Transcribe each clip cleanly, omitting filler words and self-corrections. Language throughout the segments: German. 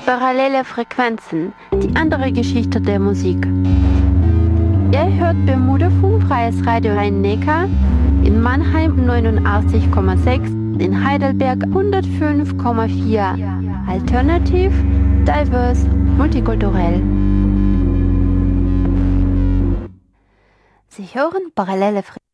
Parallele Frequenzen, die andere Geschichte der Musik. Ihr hört Bermudafunk, freies Radio Rhein-Neckar, in Mannheim 89,6, in Heidelberg 105,4. Alternativ, diverse, multikulturell. Sie hören Parallele Frequenzen.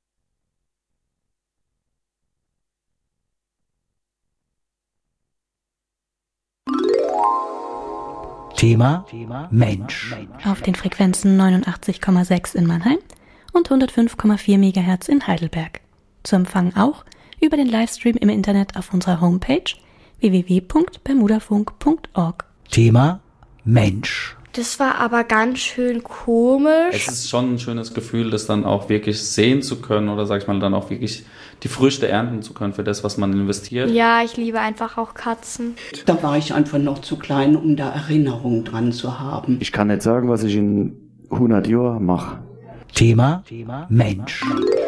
Thema Mensch. Auf den Frequenzen 89,6 in Mannheim und 105,4 MHz in Heidelberg. Zu empfangen auch über den Livestream im Internet auf unserer Homepage www.bermudafunk.org. Thema Mensch. Das war aber ganz schön komisch. Es ist schon ein schönes Gefühl, das dann auch wirklich sehen zu können oder sag ich mal dann auch wirklich die Früchte ernten zu können für das, was man investiert. Ja, ich liebe einfach auch Katzen. Da war ich einfach noch zu klein, um da Erinnerungen dran zu haben. Ich kann nicht sagen, was ich in 100 Jahren mache. Thema Mensch.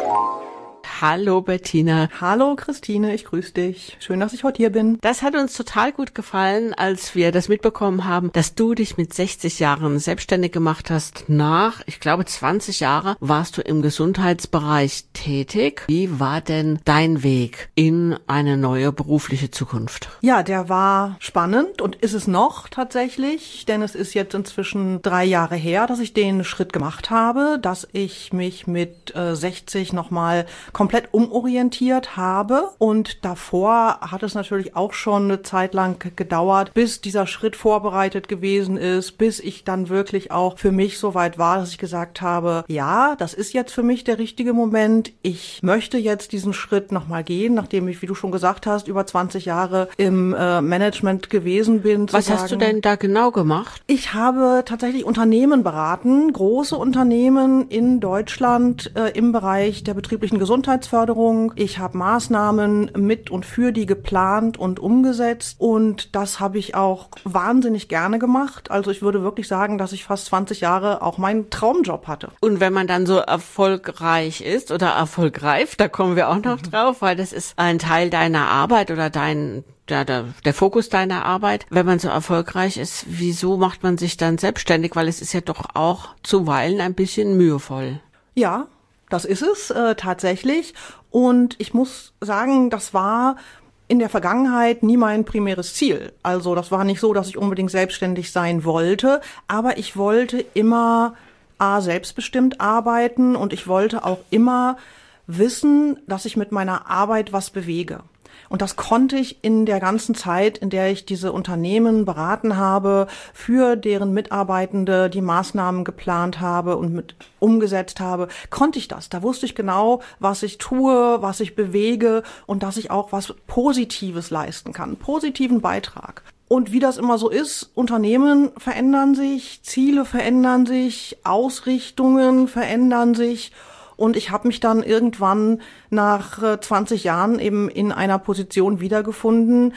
Hallo Bettina. Hallo Christine, ich grüße dich. Schön, dass ich heute hier bin. Das hat uns total gut gefallen, als wir das mitbekommen haben, dass du dich mit 60 Jahren selbstständig gemacht hast. Nach, ich glaube, 20 Jahre warst du im Gesundheitsbereich tätig. Wie war denn dein Weg in eine neue berufliche Zukunft? Ja, der war spannend und ist es noch tatsächlich, denn es ist jetzt inzwischen 3 Jahre her, dass ich den Schritt gemacht habe, dass ich mich mit 60 nochmal komplett umorientiert habe, und davor hat es natürlich auch schon eine Zeit lang gedauert, bis dieser Schritt vorbereitet gewesen ist, bis ich dann wirklich auch für mich so weit war, dass ich gesagt habe, ja, das ist jetzt für mich der richtige Moment, ich möchte jetzt diesen Schritt nochmal gehen, nachdem ich, wie du schon gesagt hast, über 20 Jahre im Management gewesen bin. Was hast du denn da genau gemacht? Ich habe tatsächlich Unternehmen beraten, große Unternehmen in Deutschland im Bereich der betrieblichen Gesundheitsförderung. Ich habe Maßnahmen mit und für die geplant und umgesetzt, und das habe ich auch wahnsinnig gerne gemacht. Also ich würde wirklich sagen, dass ich fast 20 Jahre auch meinen Traumjob hatte. Und wenn man dann so erfolgreich ist oder erfolgreich, da kommen wir auch noch drauf, weil das ist ein Teil deiner Arbeit oder der Fokus deiner Arbeit. Wenn man so erfolgreich ist, wieso macht man sich dann selbstständig? Weil es ist ja doch auch zuweilen ein bisschen mühevoll. Ja, das ist es tatsächlich. Und ich muss sagen, das war in der Vergangenheit nie mein primäres Ziel. Also das war nicht so, dass ich unbedingt selbstständig sein wollte, aber ich wollte immer selbstbestimmt arbeiten, und ich wollte auch immer wissen, dass ich mit meiner Arbeit was bewege. Und das konnte ich in der ganzen Zeit, in der ich diese Unternehmen beraten habe, für deren Mitarbeitende die Maßnahmen geplant habe und mit umgesetzt habe, konnte ich das. Da wusste ich genau, was ich tue, was ich bewege, und dass ich auch was Positives leisten kann, einen positiven Beitrag. Und wie das immer so ist, Unternehmen verändern sich, Ziele verändern sich, Ausrichtungen verändern sich. Und ich habe mich dann irgendwann nach 20 Jahren eben in einer Position wiedergefunden,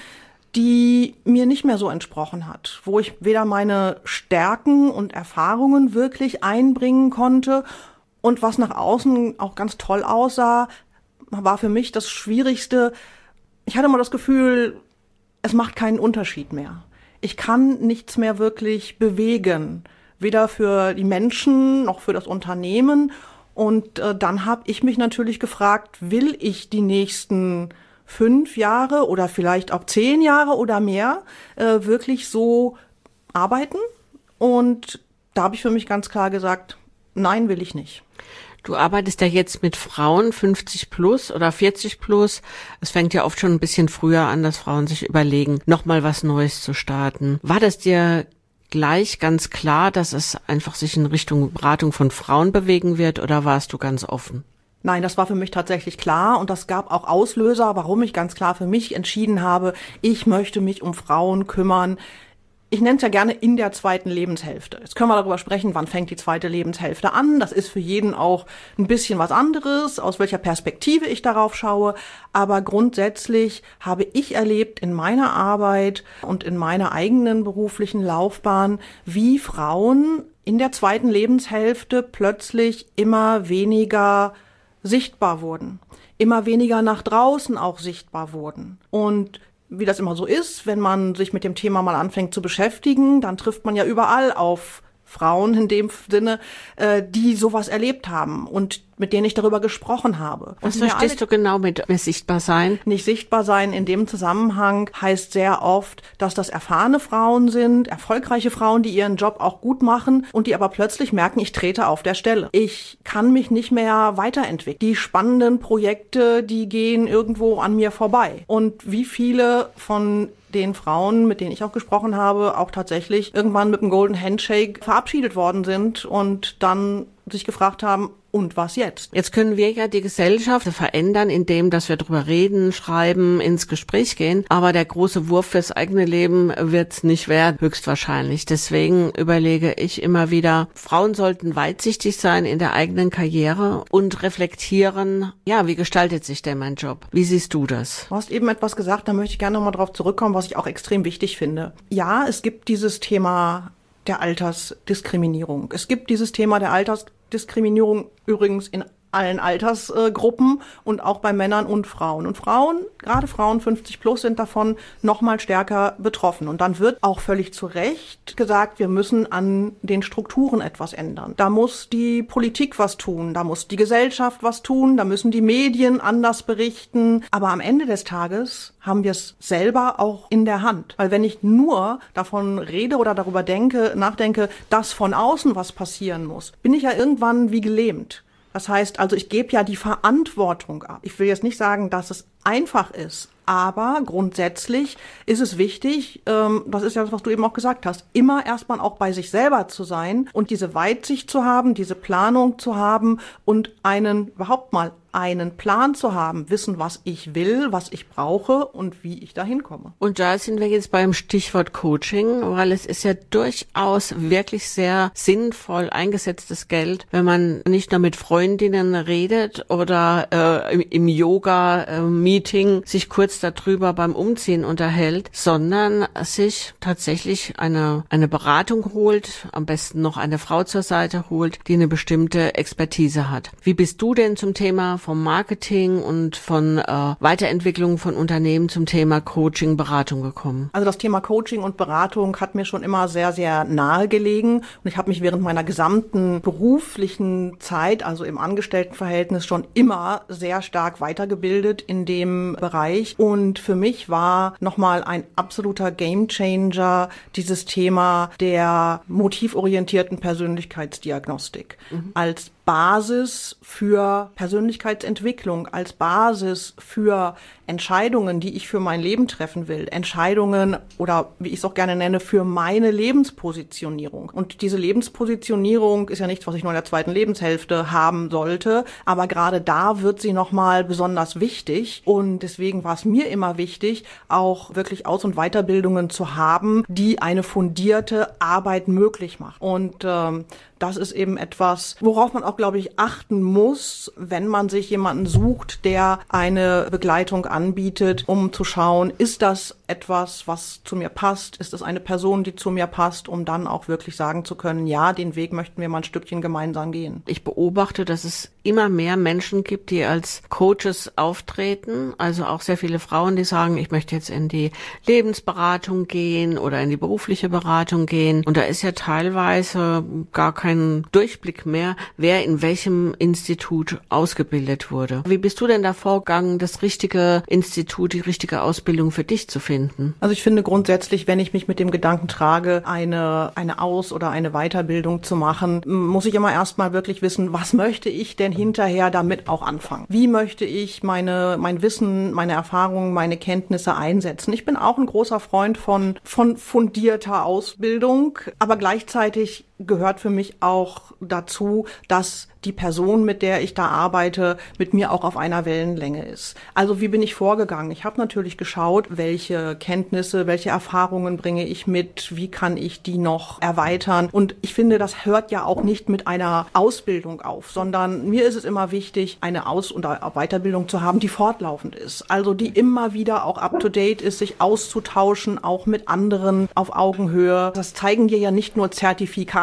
die mir nicht mehr so entsprochen hat, wo ich weder meine Stärken und Erfahrungen wirklich einbringen konnte, und was nach außen auch ganz toll aussah, war für mich das Schwierigste. Ich hatte immer das Gefühl, es macht keinen Unterschied mehr. Ich kann nichts mehr wirklich bewegen, weder für die Menschen noch für das Unternehmen. Und dann habe ich mich natürlich gefragt, will ich die nächsten 5 Jahre oder vielleicht auch 10 Jahre oder mehr wirklich so arbeiten? Und da habe ich für mich ganz klar gesagt, nein, will ich nicht. Du arbeitest ja jetzt mit Frauen 50 plus oder 40 plus. Es fängt ja oft schon ein bisschen früher an, dass Frauen sich überlegen, nochmal was Neues zu starten. War das dir gleich ganz klar, dass es einfach sich in Richtung Beratung von Frauen bewegen wird, oder warst du ganz offen? Nein, das war für mich tatsächlich klar, und das gab auch Auslöser, warum ich ganz klar für mich entschieden habe, ich möchte mich um Frauen kümmern. Ich nenne es ja gerne in der zweiten Lebenshälfte. Jetzt können wir darüber sprechen, wann fängt die zweite Lebenshälfte an. Das ist für jeden auch ein bisschen was anderes, aus welcher Perspektive ich darauf schaue. Aber grundsätzlich habe ich erlebt in meiner Arbeit und in meiner eigenen beruflichen Laufbahn, wie Frauen in der zweiten Lebenshälfte plötzlich immer weniger sichtbar wurden, immer weniger nach draußen auch sichtbar wurden. Und wie das immer so ist, wenn man sich mit dem Thema mal anfängt zu beschäftigen, dann trifft man ja überall auf Frauen in dem Sinne, die sowas erlebt haben und mit denen ich darüber gesprochen habe. Was verstehst du genau mit sichtbar sein? Nicht sichtbar sein in dem Zusammenhang heißt sehr oft, dass das erfahrene Frauen sind, erfolgreiche Frauen, die ihren Job auch gut machen und die aber plötzlich merken, ich trete auf der Stelle. Ich kann mich nicht mehr weiterentwickeln. Die spannenden Projekte, die gehen irgendwo an mir vorbei. Und wie viele von den Frauen, mit denen ich auch gesprochen habe, auch tatsächlich irgendwann mit einem Golden Handshake verabschiedet worden sind und dann sich gefragt haben, und was jetzt? Jetzt können wir ja die Gesellschaft verändern, indem dass wir drüber reden, schreiben, ins Gespräch gehen. Aber der große Wurf fürs eigene Leben wird's nicht werden, höchstwahrscheinlich. Deswegen überlege ich immer wieder, Frauen sollten weitsichtig sein in der eigenen Karriere und reflektieren, ja, wie gestaltet sich denn mein Job? Wie siehst du das? Du hast eben etwas gesagt, da möchte ich gerne nochmal drauf zurückkommen, was ich auch extrem wichtig finde. Ja, es gibt dieses Thema der Altersdiskriminierung. Es gibt dieses Thema der Altersdiskriminierung übrigens in allen Altersgruppen und auch bei Männern und Frauen. Und Frauen, gerade Frauen 50 plus, sind davon noch mal stärker betroffen. Und dann wird auch völlig zu Recht gesagt, wir müssen an den Strukturen etwas ändern. Da muss die Politik was tun, da muss die Gesellschaft was tun, da müssen die Medien anders berichten. Aber am Ende des Tages haben wir es selber auch in der Hand. Weil wenn ich nur davon rede oder darüber nachdenke, dass von außen was passieren muss, bin ich ja irgendwann wie gelähmt. Das heißt also, ich gebe ja die Verantwortung ab. Ich will jetzt nicht sagen, dass es einfach ist, aber grundsätzlich ist es wichtig, das ist ja das, was du eben auch gesagt hast, immer erstmal auch bei sich selber zu sein und diese Weitsicht zu haben, diese Planung zu haben und überhaupt mal einen Plan zu haben, wissen, was ich will, was ich brauche und wie ich dahin komme. Und da sind wir jetzt beim Stichwort Coaching, weil es ist ja durchaus wirklich sehr sinnvoll eingesetztes Geld, wenn man nicht nur mit Freundinnen redet oder im Yoga-Meeting sich kurz darüber beim Umziehen unterhält, sondern sich tatsächlich eine Beratung holt, am besten noch eine Frau zur Seite holt, die eine bestimmte Expertise hat. Wie bist du denn zum Thema vom Marketing und von Weiterentwicklung von Unternehmen zum Thema Coaching, Beratung gekommen? Also das Thema Coaching und Beratung hat mir schon immer sehr, sehr nahe gelegen und ich habe mich während meiner gesamten beruflichen Zeit, also im Angestelltenverhältnis, schon immer sehr stark weitergebildet in dem Bereich und für mich war nochmal ein absoluter Gamechanger dieses Thema der motivorientierten Persönlichkeitsdiagnostik als Basis für Persönlichkeitsentwicklung, als Basis für Entscheidungen, die ich für mein Leben treffen will. Entscheidungen oder wie ich es auch gerne nenne, für meine Lebenspositionierung. Und diese Lebenspositionierung ist ja nichts, was ich nur in der zweiten Lebenshälfte haben sollte, aber gerade da wird sie nochmal besonders wichtig. Und deswegen war es mir immer wichtig, auch wirklich Aus- und Weiterbildungen zu haben, die eine fundierte Arbeit möglich machen. Und das ist eben etwas, worauf man auch, glaube ich, achten muss, wenn man sich jemanden sucht, der eine Begleitung anbietet, um zu schauen, ist das etwas, was zu mir passt? Ist das eine Person, die zu mir passt, um dann auch wirklich sagen zu können, ja, den Weg möchten wir mal ein Stückchen gemeinsam gehen. Ich beobachte, dass es immer mehr Menschen gibt, die als Coaches auftreten, also auch sehr viele Frauen, die sagen, ich möchte jetzt in die Lebensberatung gehen oder in die berufliche Beratung gehen. Und da ist ja teilweise gar kein Durchblick mehr, wer in welchem Institut ausgebildet wurde. Wie bist du denn da vorgegangen, das richtige Institut, die richtige Ausbildung für dich zu finden? Also ich finde grundsätzlich, wenn ich mich mit dem Gedanken trage, eine Aus- oder eine Weiterbildung zu machen, muss ich immer erstmal wirklich wissen, was möchte ich denn hinterher damit auch anfangen? Wie möchte ich mein Wissen, meine Erfahrungen, meine Kenntnisse einsetzen? Ich bin auch ein großer Freund von fundierter Ausbildung, aber gleichzeitig gehört für mich auch dazu, dass die Person, mit der ich da arbeite, mit mir auch auf einer Wellenlänge ist. Also wie bin ich vorgegangen? Ich habe natürlich geschaut, welche Kenntnisse, welche Erfahrungen bringe ich mit, wie kann ich die noch erweitern. Und ich finde, das hört ja auch nicht mit einer Ausbildung auf, sondern mir ist es immer wichtig, eine Aus- und Weiterbildung zu haben, die fortlaufend ist. Also die immer wieder auch up-to-date ist, sich auszutauschen, auch mit anderen auf Augenhöhe. Das zeigen dir ja nicht nur Zertifikate,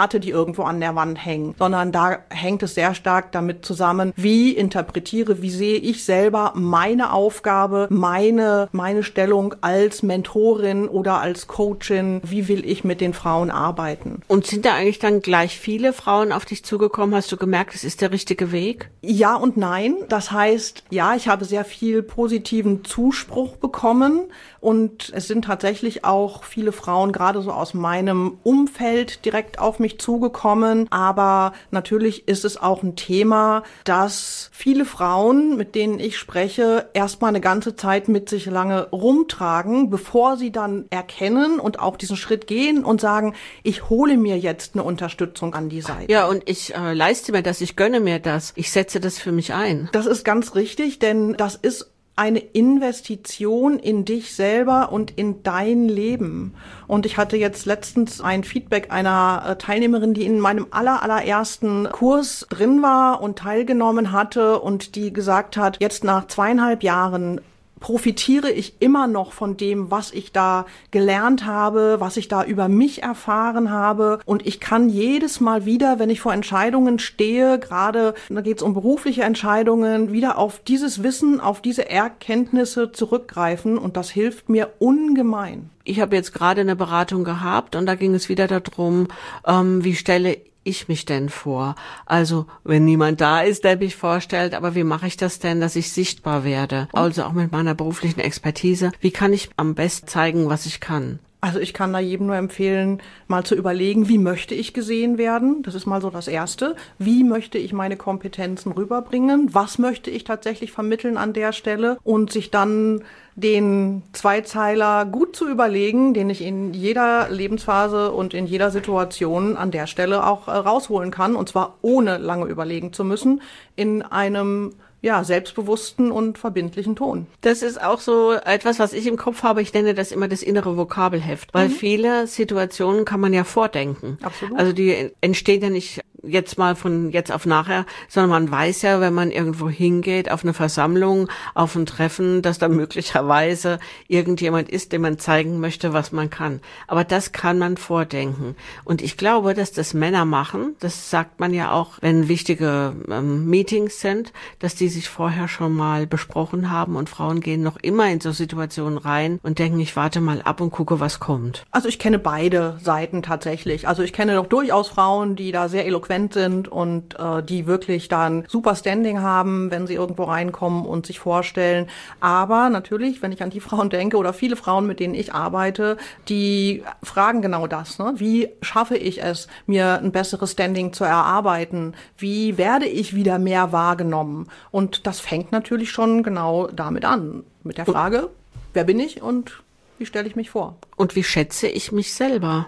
Plakate, die irgendwo an der Wand hängen, sondern da hängt es sehr stark damit zusammen, wie interpretiere, wie sehe ich selber meine Aufgabe, meine Stellung als Mentorin oder als Coachin, wie will ich mit den Frauen arbeiten. Und sind da eigentlich dann gleich viele Frauen auf dich zugekommen? Hast du gemerkt, es ist der richtige Weg? Ja und nein. Das heißt, ja, ich habe sehr viel positiven Zuspruch bekommen und es sind tatsächlich auch viele Frauen gerade so aus meinem Umfeld direkt auf mich zugekommen. Aber natürlich ist es auch ein Thema, dass viele Frauen, mit denen ich spreche, erstmal eine ganze Zeit mit sich lange rumtragen, bevor sie dann erkennen und auch diesen Schritt gehen und sagen, ich hole mir jetzt eine Unterstützung an die Seite. Ja, und ich leiste mir das, ich gönne mir das, ich setze das für mich ein. Das ist ganz richtig, denn das ist eine Investition in dich selber und in dein Leben. Und ich hatte jetzt letztens ein Feedback einer Teilnehmerin, die in meinem allerersten Kurs drin war und teilgenommen hatte und die gesagt hat, jetzt nach 2,5 Jahren profitiere ich immer noch von dem, was ich da gelernt habe, was ich da über mich erfahren habe. Und ich kann jedes Mal wieder, wenn ich vor Entscheidungen stehe, gerade da geht es um berufliche Entscheidungen, wieder auf dieses Wissen, auf diese Erkenntnisse zurückgreifen. Und das hilft mir ungemein. Ich habe jetzt gerade eine Beratung gehabt und da ging es wieder darum, wie stelle ich mich denn vor? Also, wenn niemand da ist, der mich vorstellt, aber wie mache ich das denn, dass ich sichtbar werde? Also auch mit meiner beruflichen Expertise. Wie kann ich am besten zeigen, was ich kann? Also ich kann da jedem nur empfehlen, mal zu überlegen, wie möchte ich gesehen werden? Das ist mal so das Erste. Wie möchte ich meine Kompetenzen rüberbringen? Was möchte ich tatsächlich vermitteln an der Stelle? Und sich dann den Zweizeiler gut zu überlegen, den ich in jeder Lebensphase und in jeder Situation an der Stelle auch rausholen kann. Und zwar ohne lange überlegen zu müssen, in einem selbstbewussten und verbindlichen Ton. Das ist auch so etwas, was ich im Kopf habe. Ich nenne das immer das innere Vokabelheft, weil viele Situationen kann man ja vordenken. Absolut. Also die entstehen ja nicht jetzt mal von jetzt auf nachher, sondern man weiß ja, wenn man irgendwo hingeht, auf eine Versammlung, auf ein Treffen, dass da möglicherweise irgendjemand ist, dem man zeigen möchte, was man kann. Aber das kann man vordenken. Und ich glaube, dass das Männer machen, das sagt man ja auch, wenn wichtige Meetings sind, dass die sich vorher schon mal besprochen haben und Frauen gehen noch immer in so Situationen rein und denken, ich warte mal ab und gucke, was kommt. Also ich kenne beide Seiten tatsächlich. Also ich kenne doch durchaus Frauen, die da sehr eloquent sind und die wirklich dann super Standing haben, wenn sie irgendwo reinkommen und sich vorstellen. Aber natürlich, wenn ich an die Frauen denke oder viele Frauen, mit denen ich arbeite, die fragen genau das. Ne? Wie schaffe ich es, mir ein besseres Standing zu erarbeiten? Wie werde ich wieder mehr wahrgenommen? Und das fängt natürlich schon genau damit an, mit der Frage, wer bin ich und wie stelle ich mich vor? Und wie schätze ich mich selber?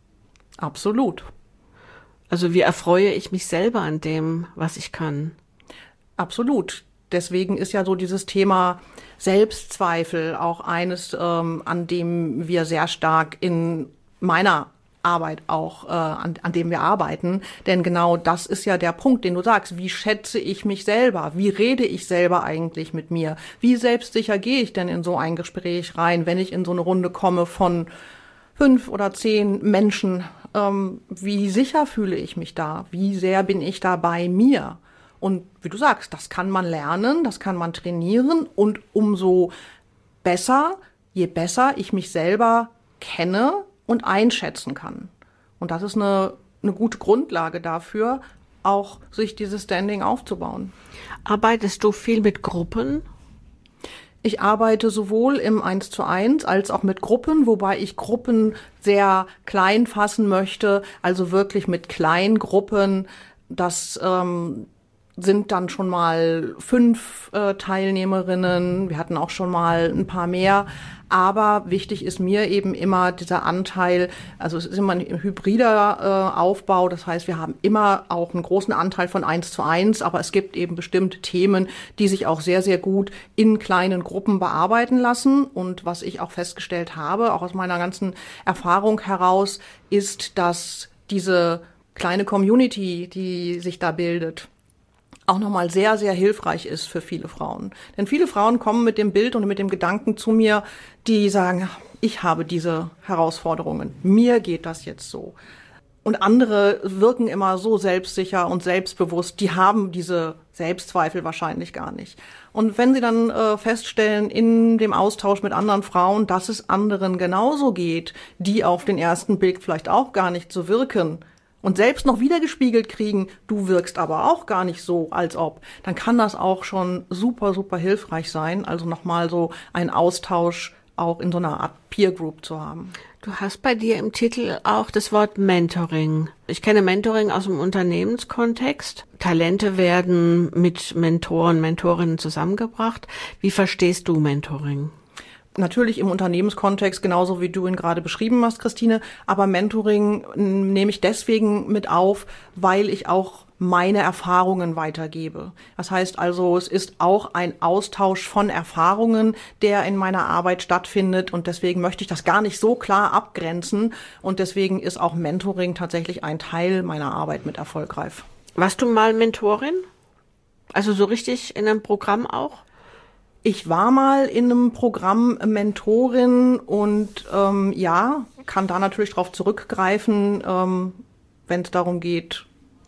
Absolut. Also wie erfreue ich mich selber an dem, was ich kann? Absolut. Deswegen ist ja so dieses Thema Selbstzweifel auch eines, an dem wir sehr stark in meiner Arbeit auch, an dem wir arbeiten. Denn genau das ist ja der Punkt, den du sagst. Wie schätze ich mich selber? Wie rede ich selber eigentlich mit mir? Wie selbstsicher gehe ich denn in so ein Gespräch rein, wenn ich in so eine Runde komme von 5 oder 10 Menschen? Wie sicher fühle ich mich da? Wie sehr bin ich da bei mir? Und wie du sagst, das kann man lernen, das kann man trainieren und umso besser, je besser ich mich selber kenne und einschätzen kann. Und das ist eine gute Grundlage dafür, auch sich dieses Standing aufzubauen. Arbeitest du viel mit Gruppen? Ich arbeite sowohl im 1:1 als auch mit Gruppen, wobei ich Gruppen sehr klein fassen möchte, also wirklich mit Kleingruppen. Das sind dann schon mal 5 Teilnehmerinnen. Wir hatten auch schon mal ein paar mehr. Aber wichtig ist mir eben immer dieser Anteil, also es ist immer ein hybrider Aufbau. Das heißt, wir haben immer auch einen großen Anteil von 1:1, aber es gibt eben bestimmte Themen, die sich auch sehr, sehr gut in kleinen Gruppen bearbeiten lassen. Und was ich auch festgestellt habe, auch aus meiner ganzen Erfahrung heraus, ist, dass diese kleine Community, die sich da bildet, auch nochmal sehr, sehr hilfreich ist für viele Frauen. Denn viele Frauen kommen mit dem Bild und mit dem Gedanken zu mir, die sagen, ich habe diese Herausforderungen, mir geht das jetzt so. Und andere wirken immer so selbstsicher und selbstbewusst, die haben diese Selbstzweifel wahrscheinlich gar nicht. Und wenn sie dann feststellen in dem Austausch mit anderen Frauen, dass es anderen genauso geht, die auf den ersten Blick vielleicht auch gar nicht so wirken und selbst noch wiedergespiegelt kriegen, du wirkst aber auch gar nicht so, als ob, dann kann das auch schon super, super hilfreich sein, also nochmal so einen Austausch auch in so einer Art Peer Group zu haben. Du hast bei dir im Titel auch das Wort Mentoring. Ich kenne Mentoring aus dem Unternehmenskontext. Talente werden mit Mentoren, Mentorinnen zusammengebracht. Wie verstehst du Mentoring? Natürlich im Unternehmenskontext, genauso wie du ihn gerade beschrieben hast, Christine. Aber Mentoring nehme ich deswegen mit auf, weil ich auch meine Erfahrungen weitergebe. Das heißt also, es ist auch ein Austausch von Erfahrungen, der in meiner Arbeit stattfindet. Und deswegen möchte ich das gar nicht so klar abgrenzen. Und deswegen ist auch Mentoring tatsächlich ein Teil meiner Arbeit mit Erfolgreif. Warst du mal Mentorin? Also so richtig in einem Programm auch? Ich war mal in einem Programm Mentorin und ja, kann da natürlich drauf zurückgreifen, wenn es darum geht,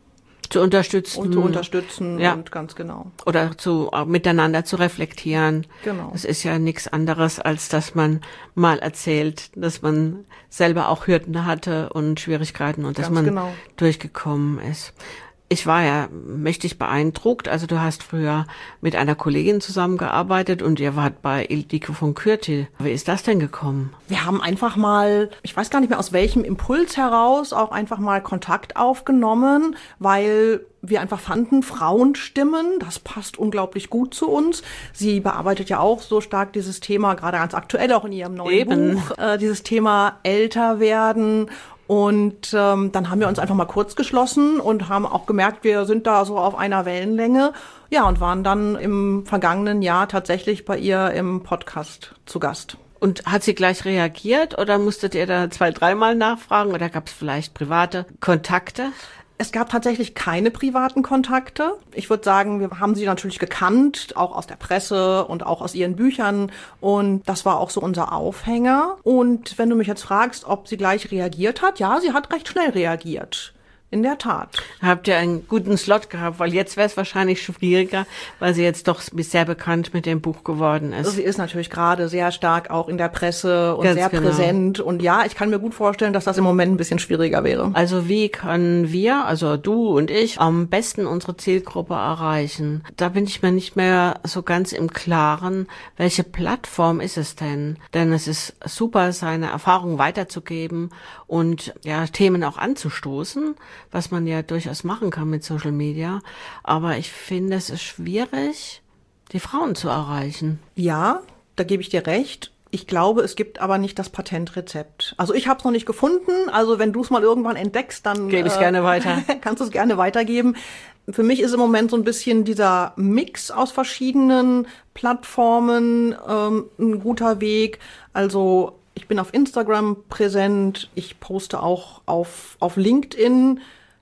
zu unterstützen. Und zu unterstützen, ja. Und ganz genau. Oder miteinander zu reflektieren. Genau. Das ist ja nichts anderes, als dass man mal erzählt, dass man selber auch Hürden hatte und Schwierigkeiten und dass man durchgekommen ist. Ich war ja mächtig beeindruckt. Also du hast früher mit einer Kollegin zusammengearbeitet und ihr wart bei Ildiko von Kürti. Wie ist das denn gekommen? Wir haben einfach mal, ich weiß gar nicht mehr aus welchem Impuls heraus, auch einfach mal Kontakt aufgenommen, weil wir einfach fanden, Frauenstimmen, das passt unglaublich gut zu uns. Sie bearbeitet ja auch so stark dieses Thema, gerade ganz aktuell auch in ihrem neuen Buch, dieses Thema älter werden. Und dann haben wir uns einfach mal kurz geschlossen und haben auch gemerkt, wir sind da so auf einer Wellenlänge. Ja, und waren dann im vergangenen Jahr tatsächlich bei ihr im Podcast zu Gast. Und hat sie gleich reagiert oder musstet ihr da 2-3 Mal nachfragen oder gab es vielleicht private Kontakte? Es gab tatsächlich keine privaten Kontakte. Ich würde sagen, wir haben sie natürlich gekannt, auch aus der Presse und auch aus ihren Büchern. Und das war auch so unser Aufhänger. Und wenn du mich jetzt fragst, ob sie gleich reagiert hat, ja, sie hat recht schnell reagiert. In der Tat. Habt ihr einen guten Slot gehabt? Weil jetzt wäre es wahrscheinlich schwieriger, weil sie jetzt doch sehr bekannt mit dem Buch geworden ist. Sie ist natürlich gerade sehr stark auch in der Presse und ganz sehr präsent. Und ja, ich kann mir gut vorstellen, dass das im Moment ein bisschen schwieriger wäre. Also wie können wir, also du und ich, am besten unsere Zielgruppe erreichen? Da bin ich mir nicht mehr so ganz im Klaren. Welche Plattform ist es denn? Denn es ist super, seine Erfahrungen weiterzugeben und ja, Themen auch anzustoßen, was man ja durchaus machen kann mit Social Media. Aber ich finde, es ist schwierig, die Frauen zu erreichen. Ja, da gebe ich dir recht. Ich glaube, es gibt aber nicht das Patentrezept. Also ich habe es noch nicht gefunden. Also wenn du es mal irgendwann entdeckst, dann gebe ich es gerne weiter. Kannst du es gerne weitergeben. Für mich ist im Moment so ein bisschen dieser Mix aus verschiedenen Plattformen ein guter Weg. Also ich bin auf Instagram präsent, ich poste auch auf LinkedIn,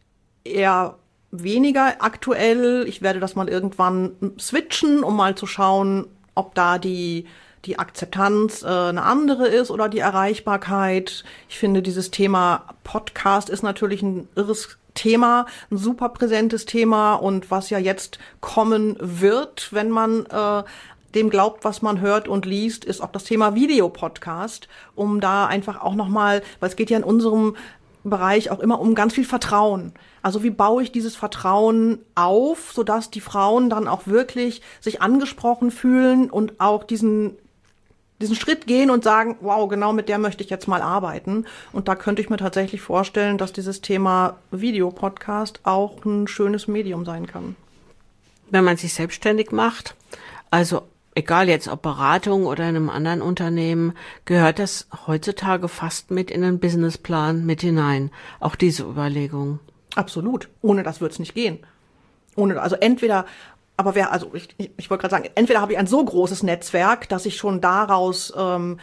eher weniger aktuell. Ich werde das mal irgendwann switchen, um mal zu schauen, ob da die Akzeptanz eine andere ist oder die Erreichbarkeit. Ich finde, dieses Thema Podcast ist natürlich ein irres Thema, ein super präsentes Thema und was ja jetzt kommen wird, wenn man dem glaubt, was man hört und liest, ist auch das Thema Videopodcast, um da einfach auch nochmal, weil es geht ja in unserem Bereich auch immer um ganz viel Vertrauen. Also wie baue ich dieses Vertrauen auf, sodass die Frauen dann auch wirklich sich angesprochen fühlen und auch diesen Schritt gehen und sagen, wow, genau mit der möchte ich jetzt mal arbeiten. Und da könnte ich mir tatsächlich vorstellen, dass dieses Thema Videopodcast auch ein schönes Medium sein kann. Wenn man sich selbstständig macht, also egal jetzt ob Beratung oder in einem anderen Unternehmen, gehört das heutzutage fast mit in den Businessplan mit hinein. Auch diese Überlegung. Absolut. Ohne das wird es nicht gehen. Also entweder, aber ich wollte gerade sagen, entweder habe ich ein so großes Netzwerk, dass ich schon daraus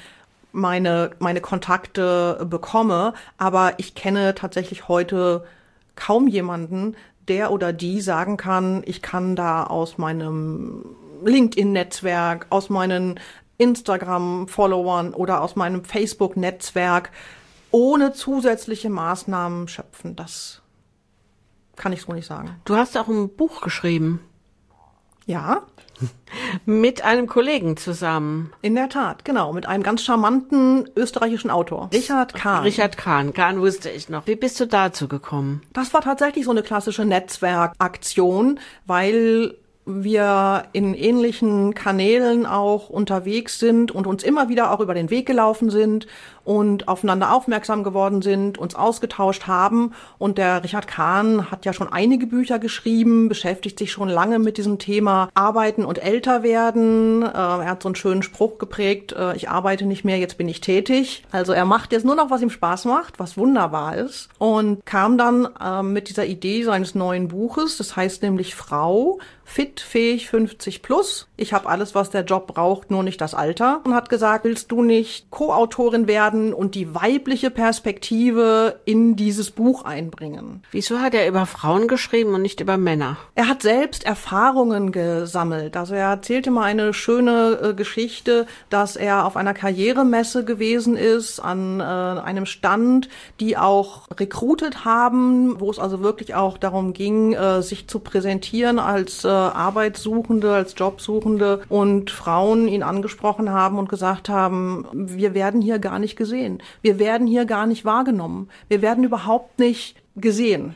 meine Kontakte bekomme, aber ich kenne tatsächlich heute kaum jemanden, der oder die sagen kann, ich kann da aus meinem LinkedIn-Netzwerk, aus meinen Instagram-Followern oder aus meinem Facebook-Netzwerk ohne zusätzliche Maßnahmen schöpfen. Das kann ich so nicht sagen. Du hast auch ein Buch geschrieben. Ja. Mit einem Kollegen zusammen. In der Tat, genau. Mit einem ganz charmanten österreichischen Autor. Richard Kahn. Richard Kahn. Kahn wusste ich noch. Wie bist du dazu gekommen? Das war tatsächlich so eine klassische Netzwerkaktion, weil wir in ähnlichen Kanälen auch unterwegs sind und uns immer wieder auch über den Weg gelaufen sind und aufeinander aufmerksam geworden sind, uns ausgetauscht haben. Und der Richard Kahn hat ja schon einige Bücher geschrieben, beschäftigt sich schon lange mit diesem Thema Arbeiten und Älterwerden. Er hat so einen schönen Spruch geprägt, ich arbeite nicht mehr, jetzt bin ich tätig. Also er macht jetzt nur noch, was ihm Spaß macht, was wunderbar ist. Und kam dann mit dieser Idee seines neuen Buches, das heißt nämlich Frau, fit, fähig, 50 plus. Ich habe alles, was der Job braucht, nur nicht das Alter. Und hat gesagt, willst du nicht Co-Autorin werden und die weibliche Perspektive in dieses Buch einbringen? Wieso hat er über Frauen geschrieben und nicht über Männer? Er hat selbst Erfahrungen gesammelt. Also er erzählte mal eine schöne Geschichte, dass er auf einer Karrieremesse gewesen ist, an einem Stand, die auch recruited haben, wo es also wirklich auch darum ging, sich zu präsentieren als Arbeitssuchende, als Jobsuchende, und Frauen ihn angesprochen haben und gesagt haben, wir werden hier gar nicht gesehen. Wir werden hier gar nicht wahrgenommen. Wir werden überhaupt nicht gesehen.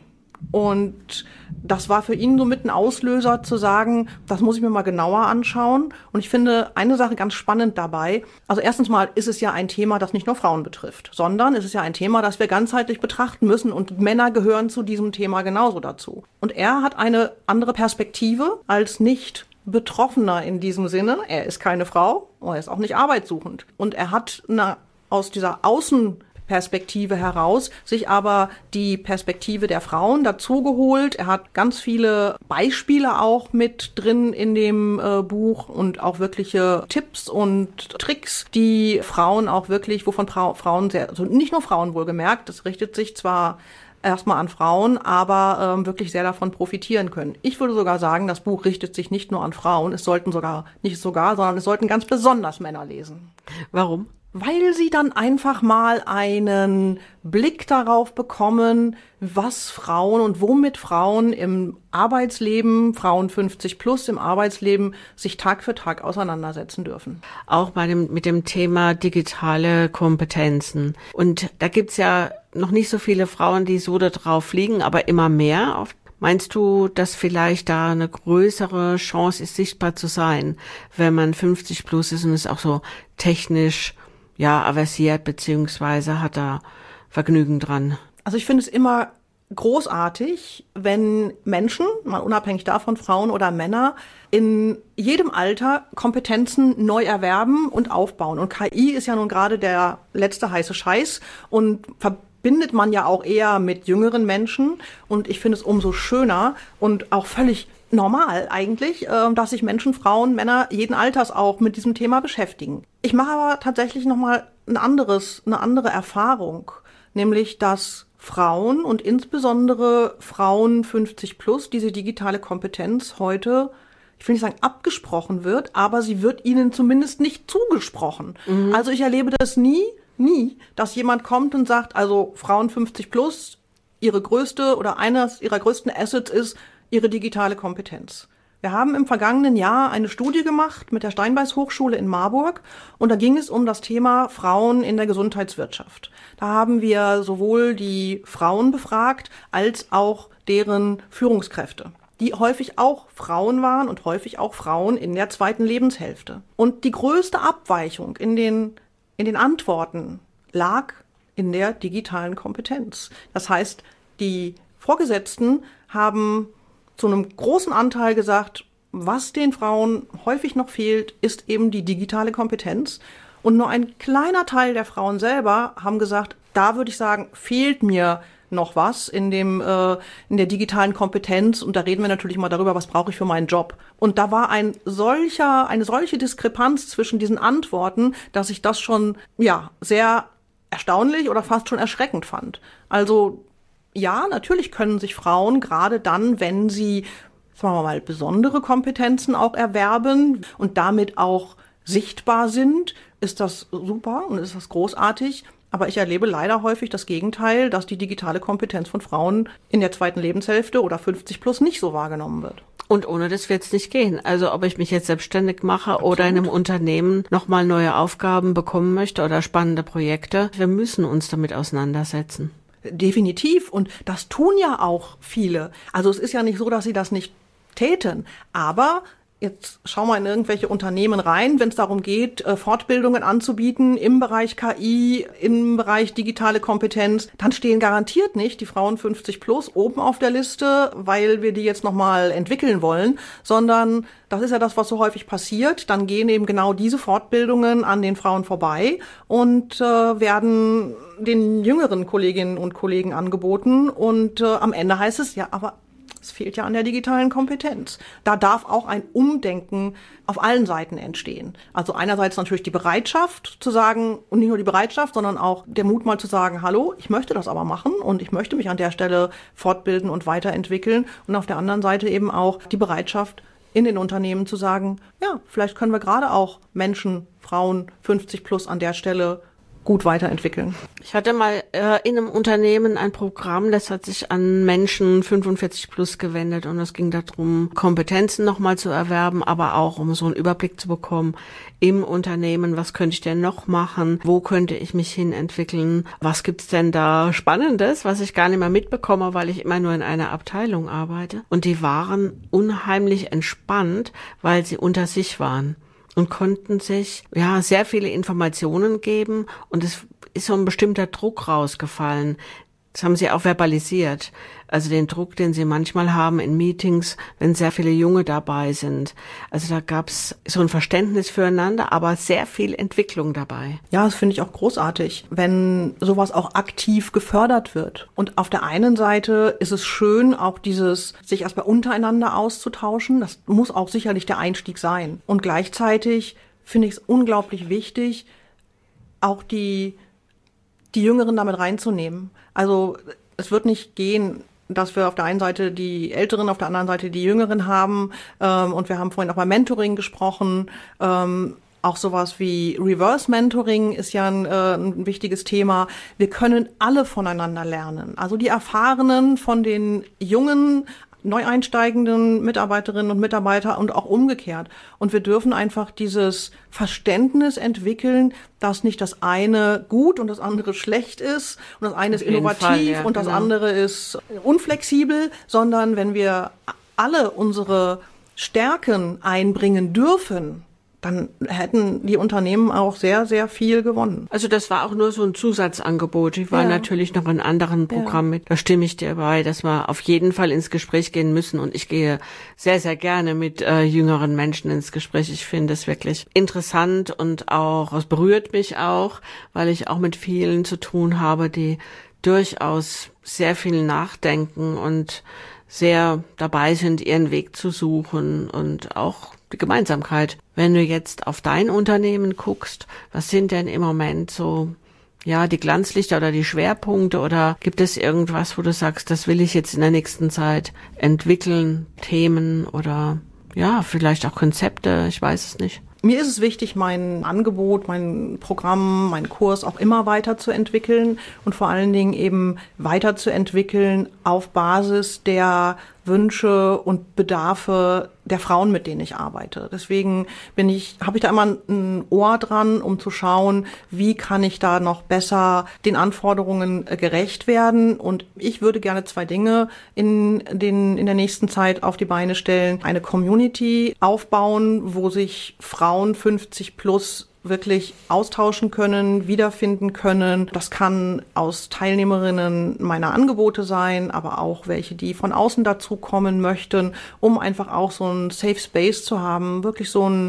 Und das war für ihn so mit ein Auslöser zu sagen, das muss ich mir mal genauer anschauen. Und ich finde eine Sache ganz spannend dabei. Also erstens mal ist es ja ein Thema, das nicht nur Frauen betrifft, sondern es ist ja ein Thema, das wir ganzheitlich betrachten müssen. Und Männer gehören zu diesem Thema genauso dazu. Und er hat eine andere Perspektive als nicht Betroffener in diesem Sinne. Er ist keine Frau, er ist auch nicht arbeitssuchend. Und er hat aus dieser Außenperspektive heraus sich aber die Perspektive der Frauen dazu geholt. Er hat ganz viele Beispiele auch mit drin in dem Buch und auch wirkliche Tipps und Tricks, die Frauen auch wirklich, wovon Frauen sehr, also nicht nur Frauen wohlgemerkt, das richtet sich zwar erstmal an Frauen, aber wirklich sehr davon profitieren können. Ich würde sogar sagen, das Buch richtet sich nicht nur an Frauen, sondern es sollten ganz besonders Männer lesen. Warum? Weil sie dann einfach mal einen Blick darauf bekommen, was Frauen und womit Frauen im Arbeitsleben, Frauen 50 plus im Arbeitsleben, sich Tag für Tag auseinandersetzen dürfen. Auch mit dem Thema digitale Kompetenzen. Und da gibt's ja noch nicht so viele Frauen, die so da drauf liegen, aber immer mehr. Meinst du, dass vielleicht da eine größere Chance ist, sichtbar zu sein, wenn man 50 plus ist und es auch so technisch aversiert, beziehungsweise hat da Vergnügen dran? Also ich finde es immer großartig, wenn Menschen, mal unabhängig davon, Frauen oder Männer, in jedem Alter Kompetenzen neu erwerben und aufbauen. Und KI ist ja nun gerade der letzte heiße Scheiß und verbindet man ja auch eher mit jüngeren Menschen. Und ich finde es umso schöner und auch völlig normal eigentlich, dass sich Menschen, Frauen, Männer jeden Alters auch mit diesem Thema beschäftigen. Ich mache aber tatsächlich nochmal eine andere Erfahrung, nämlich dass Frauen und insbesondere Frauen 50 plus diese digitale Kompetenz heute, ich will nicht sagen abgesprochen wird, aber sie wird ihnen zumindest nicht zugesprochen. Mhm. Also ich erlebe das nie, dass jemand kommt und sagt, also Frauen 50 plus, ihre größte oder eines ihrer größten Assets ist ihre digitale Kompetenz. Wir haben im vergangenen Jahr eine Studie gemacht mit der Steinbeis Hochschule in Marburg und da ging es um das Thema Frauen in der Gesundheitswirtschaft. Da haben wir sowohl die Frauen befragt als auch deren Führungskräfte, die häufig auch Frauen waren und häufig auch Frauen in der zweiten Lebenshälfte. Und die größte Abweichung in den Antworten lag in der digitalen Kompetenz. Das heißt, die Vorgesetzten haben zu einem großen Anteil gesagt, was den Frauen häufig noch fehlt, ist eben die digitale Kompetenz. Und nur ein kleiner Teil der Frauen selber haben gesagt, da würde ich sagen, fehlt mir noch was in der digitalen Kompetenz. Und da reden wir natürlich mal darüber, was brauche ich für meinen Job. Und da war eine solche Diskrepanz zwischen diesen Antworten, dass ich das schon, sehr erstaunlich oder fast schon erschreckend fand. Also, ja, natürlich können sich Frauen gerade dann, wenn sie, sagen wir mal, besondere Kompetenzen auch erwerben und damit auch sichtbar sind, ist das super und ist das großartig. Aber ich erlebe leider häufig das Gegenteil, dass die digitale Kompetenz von Frauen in der zweiten Lebenshälfte oder 50 plus nicht so wahrgenommen wird. Und ohne das wird es nicht gehen. Also ob ich mich jetzt selbstständig mache Absolut. Oder in einem Unternehmen nochmal neue Aufgaben bekommen möchte oder spannende Projekte, wir müssen uns damit auseinandersetzen. Definitiv. Und das tun ja auch viele. Also es ist ja nicht so, dass sie das nicht täten. Aber jetzt schau mal in irgendwelche Unternehmen rein, wenn es darum geht, Fortbildungen anzubieten im Bereich KI, im Bereich digitale Kompetenz, dann stehen garantiert nicht die Frauen 50 plus oben auf der Liste, weil wir die jetzt nochmal entwickeln wollen, sondern das ist ja das, was so häufig passiert. Dann gehen eben genau diese Fortbildungen an den Frauen vorbei und werden den jüngeren Kolleginnen und Kollegen angeboten. Und am Ende heißt es, ja, aber es fehlt ja an der digitalen Kompetenz. Da darf auch ein Umdenken auf allen Seiten entstehen. Also einerseits natürlich die Bereitschaft zu sagen, und nicht nur die Bereitschaft, sondern auch der Mut mal zu sagen, hallo, ich möchte das aber machen und ich möchte mich an der Stelle fortbilden und weiterentwickeln. Und auf der anderen Seite eben auch die Bereitschaft in den Unternehmen zu sagen, ja, vielleicht können wir gerade auch Menschen, Frauen 50 plus an der Stelle gut weiterentwickeln. Ich hatte mal in einem Unternehmen ein Programm, das hat sich an Menschen 45 plus gewendet und es ging darum, Kompetenzen nochmal zu erwerben, aber auch um so einen Überblick zu bekommen im Unternehmen, was könnte ich denn noch machen, wo könnte ich mich hin entwickeln, was gibt's denn da Spannendes, was ich gar nicht mehr mitbekomme, weil ich immer nur in einer Abteilung arbeite. Und die waren unheimlich entspannt, weil sie unter sich waren und konnten sich sehr viele Informationen geben und es ist so ein bestimmter Druck rausgefallen. Das haben sie auch verbalisiert. Also den Druck, den sie manchmal haben in Meetings, wenn sehr viele Junge dabei sind. Also da gab's so ein Verständnis füreinander, aber sehr viel Entwicklung dabei. Ja, das finde ich auch großartig, wenn sowas auch aktiv gefördert wird. Und auf der einen Seite ist es schön, auch dieses sich erstmal untereinander auszutauschen. Das muss auch sicherlich der Einstieg sein. Und gleichzeitig finde ich es unglaublich wichtig, auch die Jüngeren damit reinzunehmen. Also es wird nicht gehen, dass wir auf der einen Seite die Älteren, auf der anderen Seite die Jüngeren haben. Und wir haben vorhin auch mal Mentoring gesprochen. Auch sowas wie Reverse Mentoring ist ja ein wichtiges Thema. Wir können alle voneinander lernen. Also die Erfahrenen von den jungen, neu einsteigenden Mitarbeiterinnen und Mitarbeiter und auch umgekehrt. Und wir dürfen einfach dieses Verständnis entwickeln, dass nicht das eine gut und das andere schlecht ist und das eine ist innovativ und das andere ist unflexibel, sondern wenn wir alle unsere Stärken einbringen dürfen, dann hätten die Unternehmen auch sehr, sehr viel gewonnen. Also das war auch nur so ein Zusatzangebot. Ich war natürlich noch in anderen Programmen mit. Da stimme ich dir bei, dass wir auf jeden Fall ins Gespräch gehen müssen. Und ich gehe sehr, sehr gerne mit jüngeren Menschen ins Gespräch. Ich finde es wirklich interessant und auch, es berührt mich auch, weil ich auch mit vielen zu tun habe, die durchaus sehr viel nachdenken und sehr dabei sind, ihren Weg zu suchen und auch die Gemeinsamkeit. Wenn du jetzt auf dein Unternehmen guckst, was sind denn im Moment so, die Glanzlichter oder die Schwerpunkte oder gibt es irgendwas, wo du sagst, das will ich jetzt in der nächsten Zeit entwickeln, Themen oder vielleicht auch Konzepte, ich weiß es nicht. Mir ist es wichtig, mein Angebot, mein Programm, meinen Kurs auch immer weiterzuentwickeln und vor allen Dingen eben weiterzuentwickeln auf Basis der Wünsche und Bedarfe der Frauen, mit denen ich arbeite. Deswegen habe ich da immer ein Ohr dran, um zu schauen, wie kann ich da noch besser den Anforderungen gerecht werden. Und ich würde gerne 2 Dinge in der nächsten Zeit auf die Beine stellen. Eine Community aufbauen, wo sich Frauen 50 plus wirklich austauschen können, wiederfinden können. Das kann aus Teilnehmerinnen meiner Angebote sein, aber auch welche, die von außen dazu kommen möchten, um einfach auch so ein Safe Space zu haben, wirklich so eine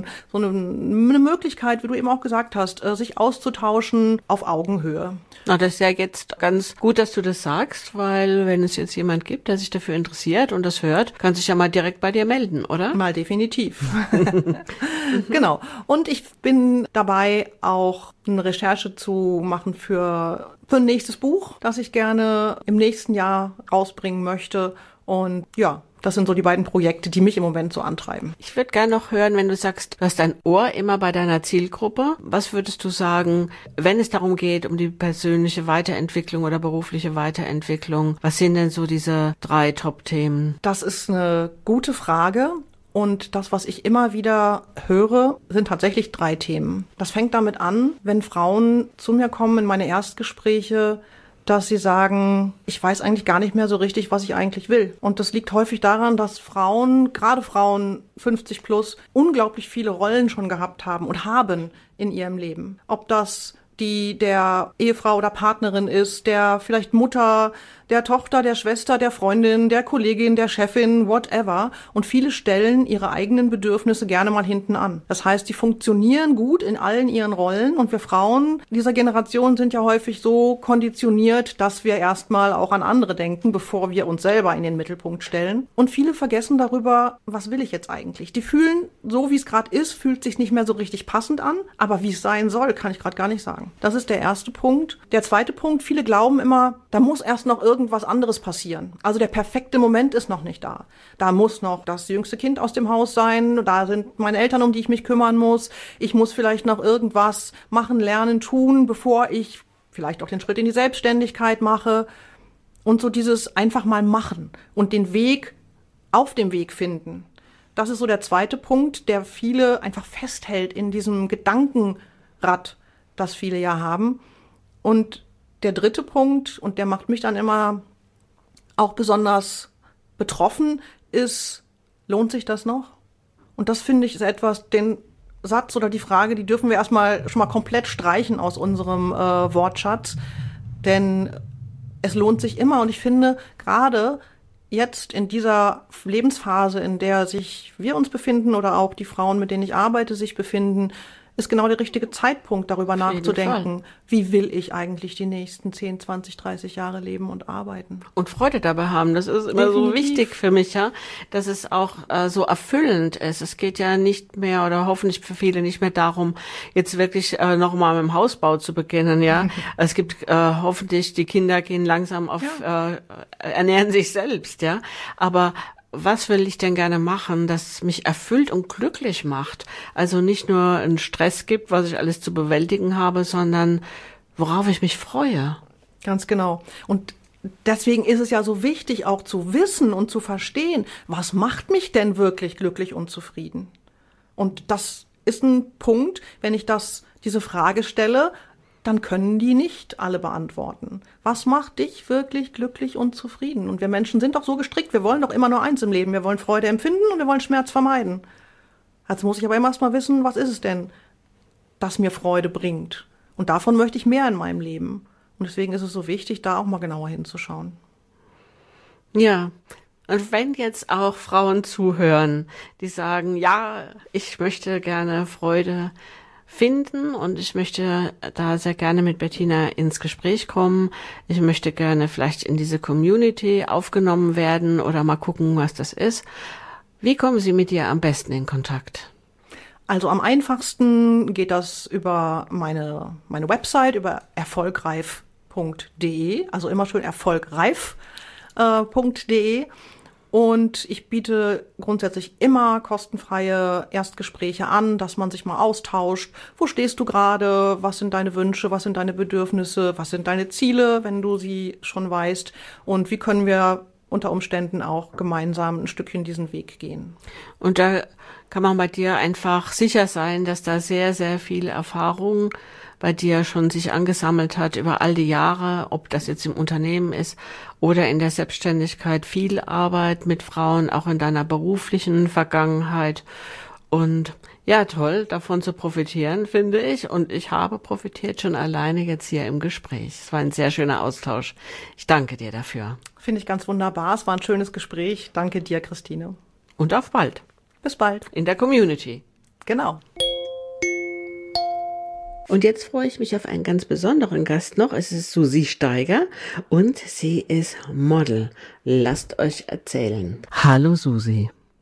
Möglichkeit, wie du eben auch gesagt hast, sich auszutauschen auf Augenhöhe. Na, das ist ja jetzt ganz gut, dass du das sagst, weil wenn es jetzt jemand gibt, der sich dafür interessiert und das hört, kann sich ja mal direkt bei dir melden, oder? Mal definitiv. Genau. Und ich bin dabei, auch eine Recherche zu machen für ein nächstes Buch, das ich gerne im nächsten Jahr rausbringen möchte. Und ja, das sind so die beiden Projekte, die mich im Moment so antreiben. Ich würde gerne noch hören, wenn du sagst, du hast dein Ohr immer bei deiner Zielgruppe. Was würdest du sagen, wenn es darum geht, um die persönliche Weiterentwicklung oder berufliche Weiterentwicklung? Was sind denn so diese 3 Top-Themen? Das ist eine gute Frage. Und das, was ich immer wieder höre, sind tatsächlich 3 Themen. Das fängt damit an, wenn Frauen zu mir kommen in meine Erstgespräche, dass sie sagen, ich weiß eigentlich gar nicht mehr so richtig, was ich eigentlich will. Und das liegt häufig daran, dass Frauen, gerade Frauen 50 plus, unglaublich viele Rollen schon gehabt haben und haben in ihrem Leben. Ob das die der Ehefrau oder Partnerin ist, der vielleicht Mutter, der Tochter, der Schwester, der Freundin, der Kollegin, der Chefin, whatever. Und viele stellen ihre eigenen Bedürfnisse gerne mal hinten an. Das heißt, die funktionieren gut in allen ihren Rollen. Und wir Frauen dieser Generation sind ja häufig so konditioniert, dass wir erstmal auch an andere denken, bevor wir uns selber in den Mittelpunkt stellen. Und viele vergessen darüber, was will ich jetzt eigentlich? Die fühlen, so wie es gerade ist, fühlt sich nicht mehr so richtig passend an. Aber wie es sein soll, kann ich gerade gar nicht sagen. Das ist der erste Punkt. Der zweite Punkt, viele glauben immer, da muss erst noch irgendwas anderes passieren. Also der perfekte Moment ist noch nicht da. Da muss noch das jüngste Kind aus dem Haus sein, da sind meine Eltern, um die ich mich kümmern muss. Ich muss vielleicht noch irgendwas machen, lernen, tun, bevor ich vielleicht auch den Schritt in die Selbstständigkeit mache. Und so dieses einfach mal machen und den Weg auf dem Weg finden. Das ist so der zweite Punkt, der viele einfach festhält in diesem Gedankenrad, das viele ja haben. Und der dritte Punkt, und der macht mich dann immer auch besonders betroffen, ist, lohnt sich das noch? Und das finde ich ist etwas, den Satz oder die Frage, die dürfen wir erstmal schon mal komplett streichen aus unserem Wortschatz. Denn es lohnt sich immer. Und ich finde, gerade jetzt in dieser Lebensphase, in der wir uns befinden oder auch die Frauen, mit denen ich arbeite, sich befinden, ist genau der richtige Zeitpunkt, darüber nachzudenken, wie will ich eigentlich die nächsten 10, 20, 30 Jahre leben und arbeiten. Und Freude dabei haben, das ist immer so wichtig für mich, ja, dass es auch so erfüllend ist. Es geht ja nicht mehr oder hoffentlich für viele nicht mehr darum, jetzt wirklich nochmal mit dem Hausbau zu beginnen, ja. Es gibt hoffentlich, die Kinder gehen langsam ernähren sich selbst, ja. Aber was will ich denn gerne machen, das mich erfüllt und glücklich macht? Also nicht nur einen Stress gibt, was ich alles zu bewältigen habe, sondern worauf ich mich freue. Ganz genau. Und deswegen ist es ja so wichtig, auch zu wissen und zu verstehen, was macht mich denn wirklich glücklich und zufrieden? Und das ist ein Punkt, wenn ich diese Frage stelle, dann können die nicht alle beantworten. Was macht dich wirklich glücklich und zufrieden? Und wir Menschen sind doch so gestrickt, wir wollen doch immer nur eins im Leben. Wir wollen Freude empfinden und wir wollen Schmerz vermeiden. Also muss ich aber immer erst mal wissen, was ist es denn, das mir Freude bringt? Und davon möchte ich mehr in meinem Leben. Und deswegen ist es so wichtig, da auch mal genauer hinzuschauen. Ja, und wenn jetzt auch Frauen zuhören, die sagen, ja, ich möchte gerne Freude finden und ich möchte da sehr gerne mit Bettina ins Gespräch kommen. Ich möchte gerne vielleicht in diese Community aufgenommen werden oder mal gucken, was das ist. Wie kommen Sie mit dir am besten in Kontakt? Also am einfachsten geht das über meine Website, über erfolgreif.de, also immer schön erfolgreif.de. Und ich biete grundsätzlich immer kostenfreie Erstgespräche an, dass man sich mal austauscht. Wo stehst du gerade? Was sind deine Wünsche? Was sind deine Bedürfnisse? Was sind deine Ziele, wenn du sie schon weißt? Und wie können wir unter Umständen auch gemeinsam ein Stückchen diesen Weg gehen? Und da kann man bei dir einfach sicher sein, dass da sehr, sehr viel Erfahrung bei dir schon sich angesammelt hat über all die Jahre, ob das jetzt im Unternehmen ist oder in der Selbstständigkeit, viel Arbeit mit Frauen, auch in deiner beruflichen Vergangenheit. Und ja, toll, davon zu profitieren, finde ich. Und ich habe profitiert schon alleine jetzt hier im Gespräch. Es war ein sehr schöner Austausch. Ich danke dir dafür. Finde ich ganz wunderbar. Es war ein schönes Gespräch. Danke dir, Christine. Und auf bald. Bis bald. In der Community. Genau. Und jetzt freue ich mich auf einen ganz besonderen Gast noch. Es ist Susi Steiger und sie ist Model. Lasst euch erzählen. Hallo Susi.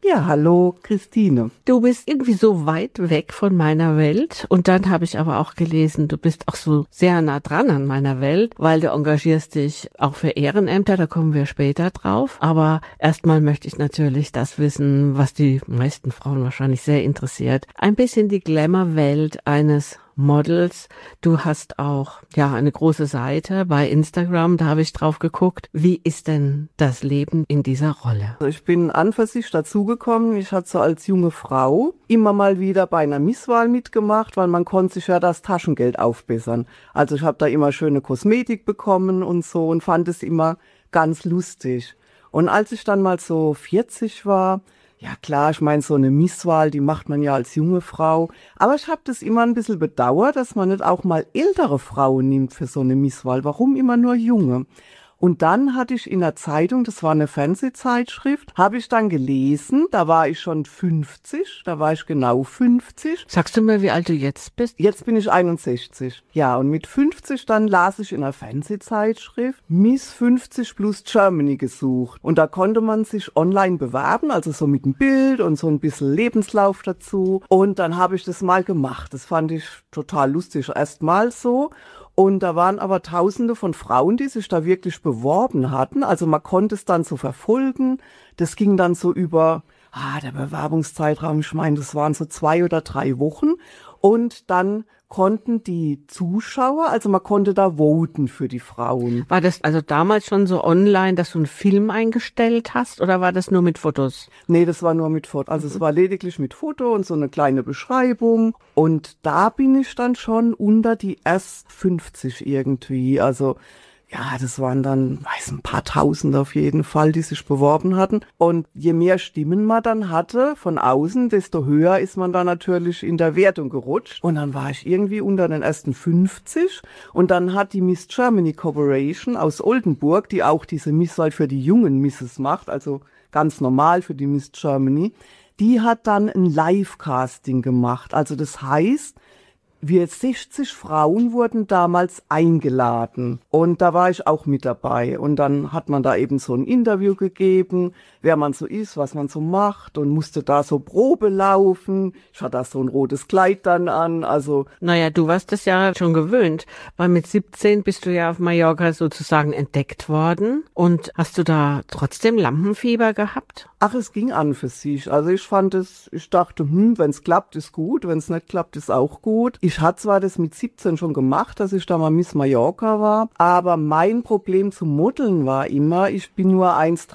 Ja, hallo Christine. Du bist irgendwie so weit weg von meiner Welt und dann habe ich aber auch gelesen, du bist auch so sehr nah dran an meiner Welt, weil du engagierst dich auch für Ehrenämter, da kommen wir später drauf. Aber erstmal möchte ich natürlich das wissen, was die meisten Frauen wahrscheinlich sehr interessiert. Ein bisschen die Glamour-Welt eines Models. Du hast auch eine große Seite bei Instagram, da habe ich drauf geguckt. Wie ist denn das Leben in dieser Rolle? Also ich bin an für sich dazugekommen. Ich hatte so als junge Frau immer mal wieder bei einer Misswahl mitgemacht, weil man konnte sich ja das Taschengeld aufbessern. Also ich habe da immer schöne Kosmetik bekommen und so und fand es immer ganz lustig. Und als ich dann mal so 40 war, ja klar, ich meine, so eine Misswahl, die macht man ja als junge Frau. Aber ich habe das immer ein bisschen bedauert, dass man nicht auch mal ältere Frauen nimmt für so eine Misswahl. Warum immer nur junge? Und dann hatte ich in der Zeitung, das war eine Fernsehzeitschrift, habe ich dann gelesen, da war ich schon 50, da war ich genau 50. Sagst du mir, wie alt du jetzt bist? Jetzt bin ich 61. Ja, und mit 50 dann las ich in einer Fernsehzeitschrift Miss 50 plus Germany gesucht. Und da konnte man sich online bewerben, also so mit einem Bild und so ein bisschen Lebenslauf dazu. Und dann habe ich das mal gemacht. Das fand ich total lustig, erstmal so. Und da waren aber Tausende von Frauen, die sich da wirklich beworben hatten. Also man konnte es dann so verfolgen. Das ging dann so über, der Bewerbungszeitraum, ich meine, das waren so 2 oder 3 Wochen. Und dann konnten die Zuschauer, also man konnte da voten für die Frauen. War das also damals schon so online, dass du einen Film eingestellt hast oder war das nur mit Fotos? Nee, das war nur mit Fotos. Also es war lediglich mit Foto und so eine kleine Beschreibung. Und da bin ich dann schon unter die erst 50 irgendwie. Also ja, das waren dann, ein paar Tausend auf jeden Fall, die sich beworben hatten. Und je mehr Stimmen man dann hatte von außen, desto höher ist man dann natürlich in der Wertung gerutscht. Und dann war ich irgendwie unter den ersten 50. Und dann hat die Miss Germany Corporation aus Oldenburg, die auch diese Misswahl für die jungen Misses macht, also ganz normal für die Miss Germany, die hat dann ein Live-Casting gemacht. Also das heißt, wir 60 Frauen wurden damals eingeladen und da war ich auch mit dabei und dann hat man da eben so ein Interview gegeben, wer man so ist, was man so macht und musste da so Probe laufen. Ich hatte da so ein rotes Kleid dann an, also. Naja, du warst das ja schon gewöhnt, weil mit 17 bist du ja auf Mallorca sozusagen entdeckt worden und hast du da trotzdem Lampenfieber gehabt? Ach, es ging an für sich. Also ich dachte, wenn es klappt, ist gut, wenn es nicht klappt, ist auch gut. Ich hatte zwar das mit 17 schon gemacht, dass ich da mal Miss Mallorca war, aber mein Problem zum Modeln war immer, ich bin nur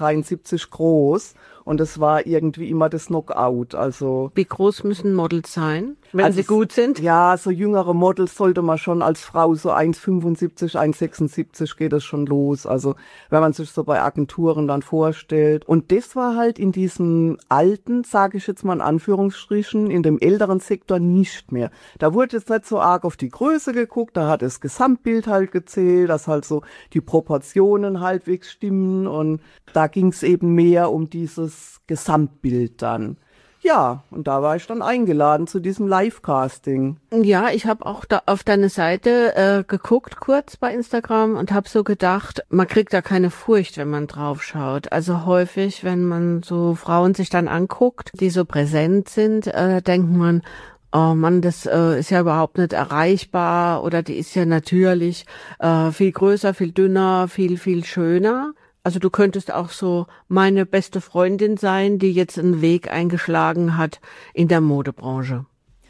1,73 groß und es war irgendwie immer das Knockout. Also wie groß müssen Models sein, wenn sie gut sind? Ja, so jüngere Models sollte man schon als Frau so 1,75, 1,76 geht das schon los. Also wenn man sich so bei Agenturen dann vorstellt. Und das war halt in diesem alten, sage ich jetzt mal in Anführungsstrichen, in dem älteren Sektor nicht mehr. Da wurde jetzt nicht so arg auf die Größe geguckt, da hat das Gesamtbild halt gezählt, dass halt so die Proportionen halbwegs stimmen und da ging es eben mehr um dieses Gesamtbild dann. Ja, und da war ich dann eingeladen zu diesem Live-Casting. Ja, ich habe auch da auf deine Seite geguckt, kurz bei Instagram und habe so gedacht, man kriegt da keine Furcht, wenn man drauf schaut. Also häufig, wenn man so Frauen sich dann anguckt, die so präsent sind, denkt man, oh Mann, das ist ja überhaupt nicht erreichbar oder die ist ja natürlich viel größer, viel dünner, viel schöner. Also du könntest auch so meine beste Freundin sein, die jetzt einen Weg eingeschlagen hat in der Modebranche.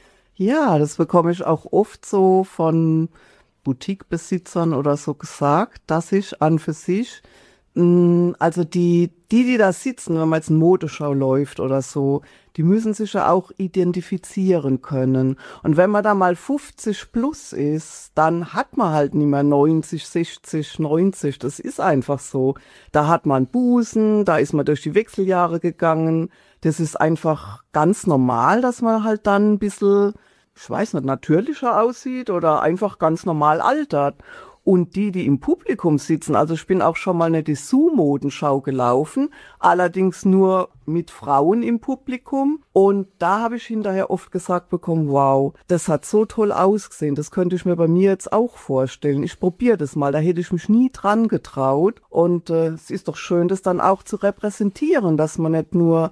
Ja, das bekomme ich auch oft so von Boutiquebesitzern oder so gesagt, dass ich an für sich, also die da sitzen, wenn man jetzt eine Modeschau läuft oder so, die müssen sich ja auch identifizieren können. Und wenn man da mal 50 plus ist, dann hat man halt nicht mehr 90, 60, 90. Das ist einfach so. Da hat man Busen, da ist man durch die Wechseljahre gegangen. Das ist einfach ganz normal, dass man halt dann ein bisschen, ich weiß nicht, natürlicher aussieht oder einfach ganz normal altert. Und die im Publikum sitzen, also ich bin auch schon mal eine Dessous-Modenschau gelaufen, allerdings nur mit Frauen im Publikum. Und da habe ich hinterher oft gesagt bekommen, wow, das hat so toll ausgesehen, das könnte ich mir bei mir jetzt auch vorstellen. Ich probiere das mal, da hätte ich mich nie dran getraut. Und es ist doch schön, das dann auch zu repräsentieren, dass man nicht nur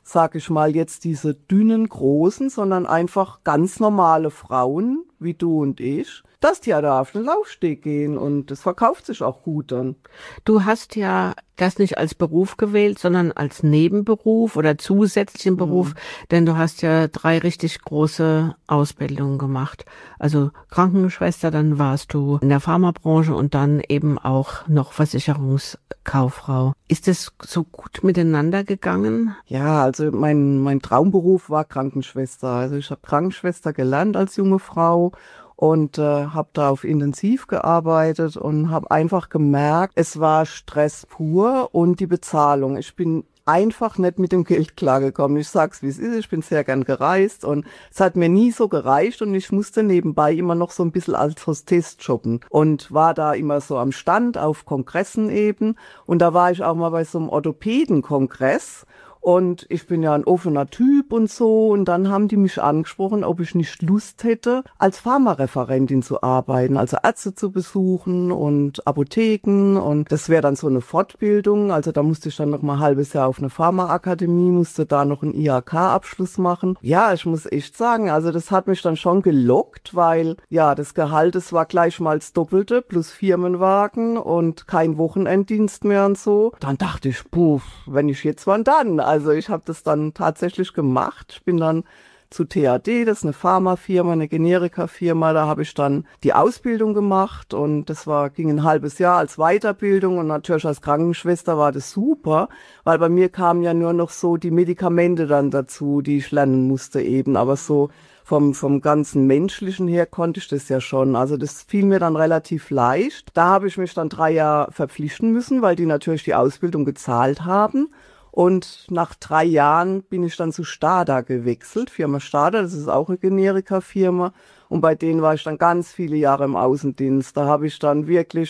sag ich mal, jetzt diese dünnen, großen, sondern einfach ganz normale Frauen, wie du und ich, dass die ja da auf den Laufsteg gehen und das verkauft sich auch gut dann. Du hast ja das nicht als Beruf gewählt, sondern als Nebenberuf oder zusätzlichen Beruf, denn du hast ja 3 richtig große Ausbildungen gemacht. Also Krankenschwester, dann warst du in der Pharmabranche und dann eben auch noch Versicherungskauffrau. Ist es so gut miteinander gegangen? Ja, also mein Traumberuf war Krankenschwester. Also ich habe Krankenschwester gelernt als junge Frau und habe da auf Intensiv gearbeitet und habe einfach gemerkt, es war Stress pur und die Bezahlung. Ich bin einfach nicht mit dem Geld klargekommen. Ich sag's, wie es ist. Ich bin sehr gern gereist und es hat mir nie so gereicht und ich musste nebenbei immer noch so ein bisschen als Hostess jobben und war da immer so am Stand auf Kongressen eben und da war ich auch mal bei so einem Orthopädenkongress. Und ich bin ja ein offener Typ und so. Und dann haben die mich angesprochen, ob ich nicht Lust hätte, als Pharmareferentin zu arbeiten, also Ärzte zu besuchen und Apotheken. Und das wäre dann so eine Fortbildung. Also da musste ich dann noch mal ein halbes Jahr auf eine Pharmaakademie, musste da noch einen IHK-Abschluss machen. Ja, ich muss echt sagen, also das hat mich dann schon gelockt, weil ja, das Gehalt, das war gleich mal das Doppelte plus Firmenwagen und kein Wochenenddienst mehr und so. Dann dachte ich, puh, wenn ich jetzt wann dann? Also ich habe das dann tatsächlich gemacht. Ich bin dann zu THD, das ist eine Pharmafirma, eine Generika-Firma. Da habe ich dann die Ausbildung gemacht und das ging ein halbes Jahr als Weiterbildung und natürlich als Krankenschwester war das super, weil bei mir kamen ja nur noch so die Medikamente dann dazu, die ich lernen musste eben, aber so vom ganzen Menschlichen her konnte ich das ja schon. Also das fiel mir dann relativ leicht. Da habe ich mich dann 3 Jahre verpflichten müssen, weil die natürlich die Ausbildung gezahlt haben. Und nach 3 Jahren bin ich dann zu Stada gewechselt, Firma Stada, das ist auch eine Generika-Firma. Und bei denen war ich dann ganz viele Jahre im Außendienst. Da habe ich dann wirklich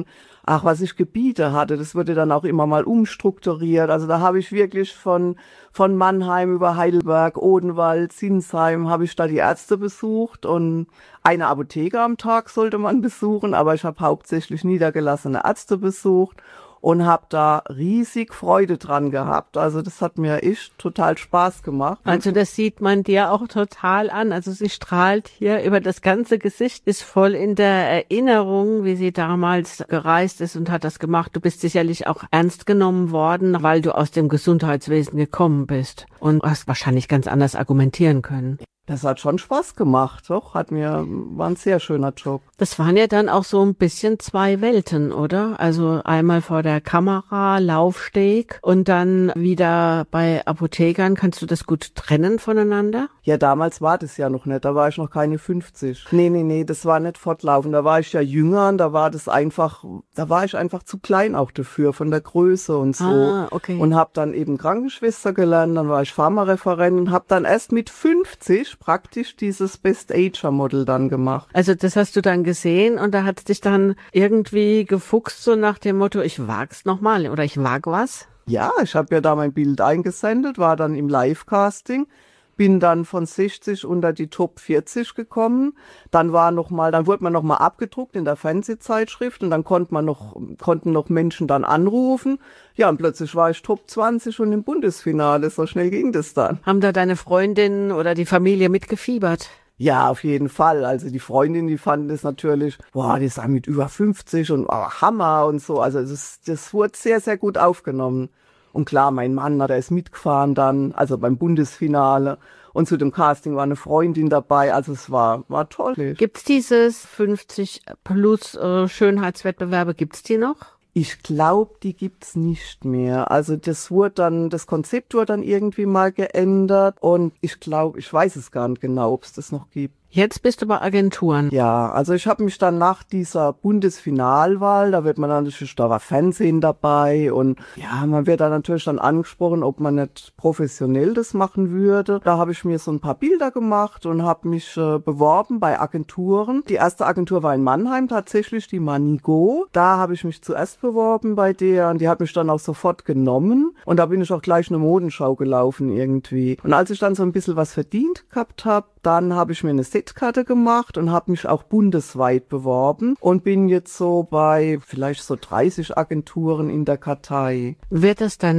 was ich Gebiete hatte, das wurde dann auch immer mal umstrukturiert. Also da habe ich wirklich von Mannheim über Heidelberg, Odenwald, Sinsheim, habe ich da die Ärzte besucht und eine Apotheke am Tag sollte man besuchen, aber ich habe hauptsächlich niedergelassene Ärzte besucht. Und habe da riesig Freude dran gehabt. Also das hat mir echt total Spaß gemacht. Also das sieht man dir auch total an. Also sie strahlt hier über das ganze Gesicht, ist voll in der Erinnerung, wie sie damals gereist ist und hat das gemacht. Du bist sicherlich auch ernst genommen worden, weil du aus dem Gesundheitswesen gekommen bist und hast wahrscheinlich ganz anders argumentieren können. Das hat schon Spaß gemacht, doch, war ein sehr schöner Job. Das waren ja dann auch so ein bisschen 2 Welten, oder? Also einmal vor der Kamera, Laufsteg und dann wieder bei Apothekern. Kannst du das gut trennen voneinander? Ja, damals war das ja noch nicht, da war ich noch keine 50. Nee, das war nicht fortlaufend, da war ich ja jünger und da war ich einfach zu klein auch dafür, von der Größe und so. Ah, okay. Und habe dann eben Krankenschwester gelernt, dann war ich Pharmareferentin und habe dann erst mit 50 praktisch dieses Best-Ager-Model dann gemacht. Also das hast du dann gesehen und da hat dich dann irgendwie gefuchst, so nach dem Motto, ich wag's nochmal oder ich wag was? Ja, ich habe ja da mein Bild eingesendet, war dann im Live-Casting, bin dann von 60 unter die Top 40 gekommen. Dann wurde man nochmal abgedruckt in der Fernsehzeitschrift und dann konnten noch Menschen dann anrufen. Ja, und plötzlich war ich Top 20 und im Bundesfinale. So schnell ging das dann. Haben da deine Freundin oder die Familie mitgefiebert? Ja, auf jeden Fall. Also die Freundin, die fanden das natürlich, die ist mit über 50 und Hammer und so. Also das wurde sehr, sehr gut aufgenommen. Und klar, mein Mann, der ist mitgefahren dann, also beim Bundesfinale. Und zu dem Casting war eine Freundin dabei, also es war toll. Gibt's dieses 50 plus Schönheitswettbewerbe, gibt's die noch? Ich glaube, die gibt's nicht mehr. Also das Konzept wurde dann irgendwie mal geändert und ich weiß es gar nicht genau, ob es das noch gibt. Jetzt bist du bei Agenturen. Ja, also ich habe mich dann nach dieser Bundesfinalwahl, da war Fernsehen dabei und ja, man wird da natürlich dann angesprochen, ob man nicht professionell das machen würde. Da habe ich mir so ein paar Bilder gemacht und habe mich beworben bei Agenturen. Die erste Agentur war in Mannheim tatsächlich, die Manigo. Da habe ich mich zuerst beworben bei der und die hat mich dann auch sofort genommen und da bin ich auch gleich eine Modenschau gelaufen irgendwie. Und als ich dann so ein bisschen was verdient gehabt habe, dann habe ich mir eine Setkarte gemacht und habe mich auch bundesweit beworben und bin jetzt so bei vielleicht so 30 Agenturen in der Kartei. Wird es dann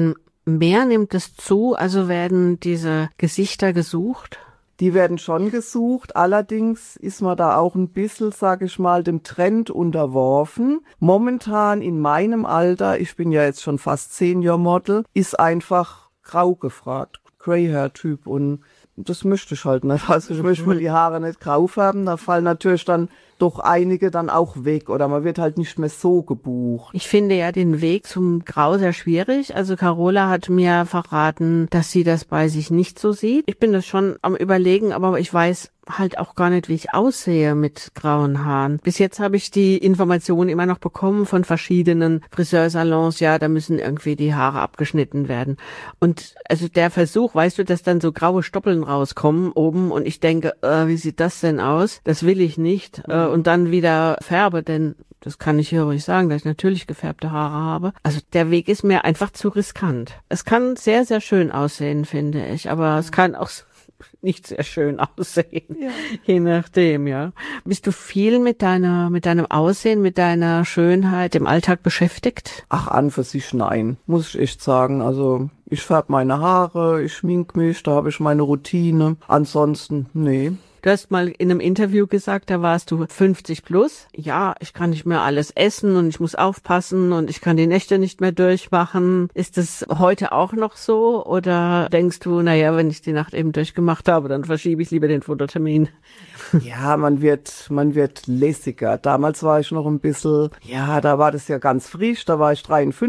mehr? Nimmt es zu? Also werden diese Gesichter gesucht? Die werden schon gesucht, allerdings ist man da auch ein bisschen, sage ich mal, dem Trend unterworfen. Momentan in meinem Alter, ich bin ja jetzt schon fast Senior-Model, ist einfach grau gefragt, Grey-Hair-Typ, und das möchte ich halt nicht. Also ich möchte mal die Haare nicht grau färben, da fallen natürlich dann doch einige dann auch weg oder man wird halt nicht mehr so gebucht. Ich finde ja den Weg zum Grau sehr schwierig. Also Carola hat mir verraten, dass sie das bei sich nicht so sieht. Ich bin das schon am Überlegen, aber ich weiß halt auch gar nicht, wie ich aussehe mit grauen Haaren. Bis jetzt habe ich die Informationen immer noch bekommen von verschiedenen Friseursalons, ja, da müssen irgendwie die Haare abgeschnitten werden. Und also der Versuch, weißt du, dass dann so graue Stoppeln rauskommen oben und ich denke, wie sieht das denn aus? Das will ich nicht. Und dann wieder färbe, denn das kann ich hier ruhig sagen, dass ich natürlich gefärbte Haare habe. Also der Weg ist mir einfach zu riskant. Es kann sehr, sehr schön aussehen, finde ich, aber es kann auch nicht sehr schön aussehen, je nachdem, ja. Bist du viel mit deinem Aussehen, mit deiner Schönheit im Alltag beschäftigt? Ach, an für sich nein, muss ich echt sagen. Also ich färbe meine Haare, ich schmink mich, da habe ich meine Routine. Ansonsten, nee. Du hast mal in einem Interview gesagt, da warst du 50 plus. Ja, ich kann nicht mehr alles essen und ich muss aufpassen und ich kann die Nächte nicht mehr durchmachen. Ist das heute auch noch so? Oder denkst du, naja, wenn ich die Nacht eben durchgemacht habe, dann verschiebe ich lieber den Fototermin? Ja, man wird lässiger. Damals war ich noch ein bisschen, ja, da war das ja ganz frisch, da war ich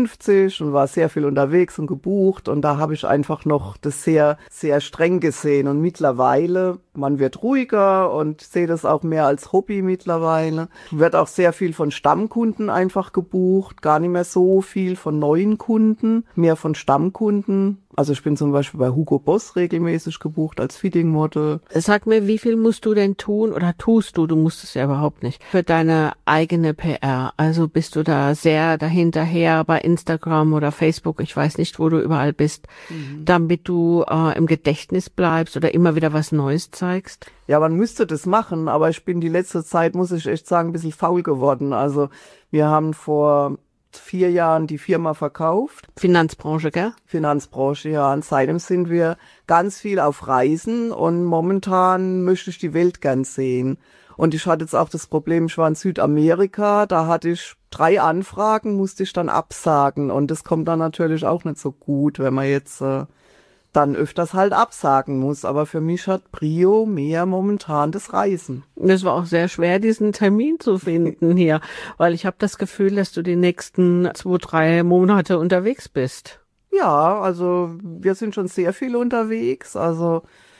53 und war sehr viel unterwegs und gebucht und da habe ich einfach noch das sehr, sehr streng gesehen und mittlerweile, man wird ruhiger und sehe das auch mehr als Hobby mittlerweile. Wird auch sehr viel von Stammkunden einfach gebucht, gar nicht mehr so viel von neuen Kunden, mehr von Stammkunden. Also ich bin zum Beispiel bei Hugo Boss regelmäßig gebucht als Fitting-Model. Sag mir, wie viel musst du denn tun oder tust du musst es ja überhaupt nicht, für deine eigene PR? Also bist du da sehr dahinterher bei Instagram oder Facebook, ich weiß nicht, wo du überall bist, damit du im Gedächtnis bleibst oder immer wieder was Neues zeigst? Ja, man müsste das machen, aber ich bin die letzte Zeit, muss ich echt sagen, ein bisschen faul geworden. Also wir haben vor 4 Jahren die Firma verkauft. Finanzbranche, gell? Finanzbranche, ja. Und seitdem sind wir ganz viel auf Reisen und momentan möchte ich die Welt gern sehen. Und ich hatte jetzt auch das Problem, ich war in Südamerika, da hatte ich 3 Anfragen, musste ich dann absagen. Und das kommt dann natürlich auch nicht so gut, wenn man jetzt dann öfters halt absagen muss. Aber für mich hat Prio mehr momentan das Reisen. Das war auch sehr schwer, diesen Termin zu finden hier, weil ich habe das Gefühl, dass du die nächsten 2-3 Monate unterwegs bist. Ja, also wir sind schon sehr viel unterwegs. Also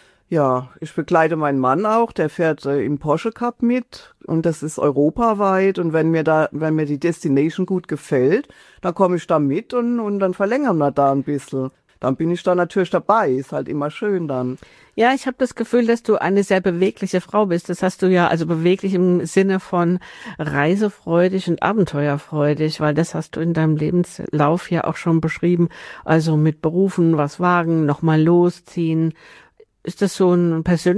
ja, ich begleite meinen Mann auch, der fährt im Porsche Cup mit und das ist europaweit und wenn mir die Destination gut gefällt, dann komme ich da mit und dann verlängern wir da ein bisschen. Dann bin ich da natürlich dabei, ist halt immer schön dann. Ja, ich habe das Gefühl, dass du eine sehr bewegliche Frau bist. Das hast du ja, also beweglich im Sinne von reisefreudig und abenteuerfreudig, weil das hast du in deinem Lebenslauf ja auch schon beschrieben. Also mit Berufen, was wagen, nochmal losziehen. Ist das so ein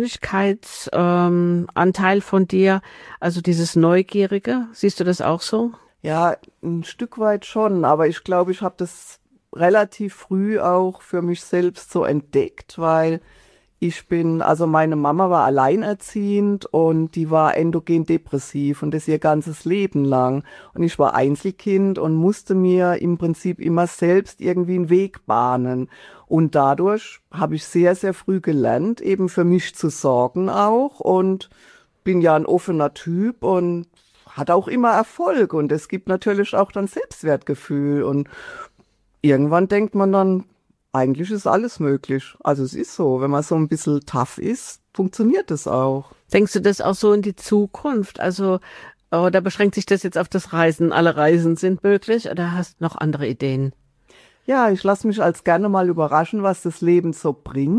Persönlichkeitsanteil von dir, also dieses Neugierige? Siehst du das auch so? Ja, ein Stück weit schon, aber ich glaube, ich habe das relativ früh auch für mich selbst so entdeckt, weil also meine Mama war alleinerziehend und die war endogen depressiv und das ihr ganzes Leben lang. Und ich war Einzelkind und musste mir im Prinzip immer selbst irgendwie einen Weg bahnen. Und dadurch habe ich sehr, sehr früh gelernt, eben für mich zu sorgen auch und bin ja ein offener Typ und hat auch immer Erfolg und es gibt natürlich auch dann Selbstwertgefühl und irgendwann denkt man dann, eigentlich ist alles möglich. Also es ist so, wenn man so ein bisschen tough ist, funktioniert das auch. Denkst du das auch so in die Zukunft? Also, oder beschränkt sich das jetzt auf das Reisen? Alle Reisen sind möglich oder hast du noch andere Ideen? Ja, ich lasse mich als gerne mal überraschen, was das Leben so bringt.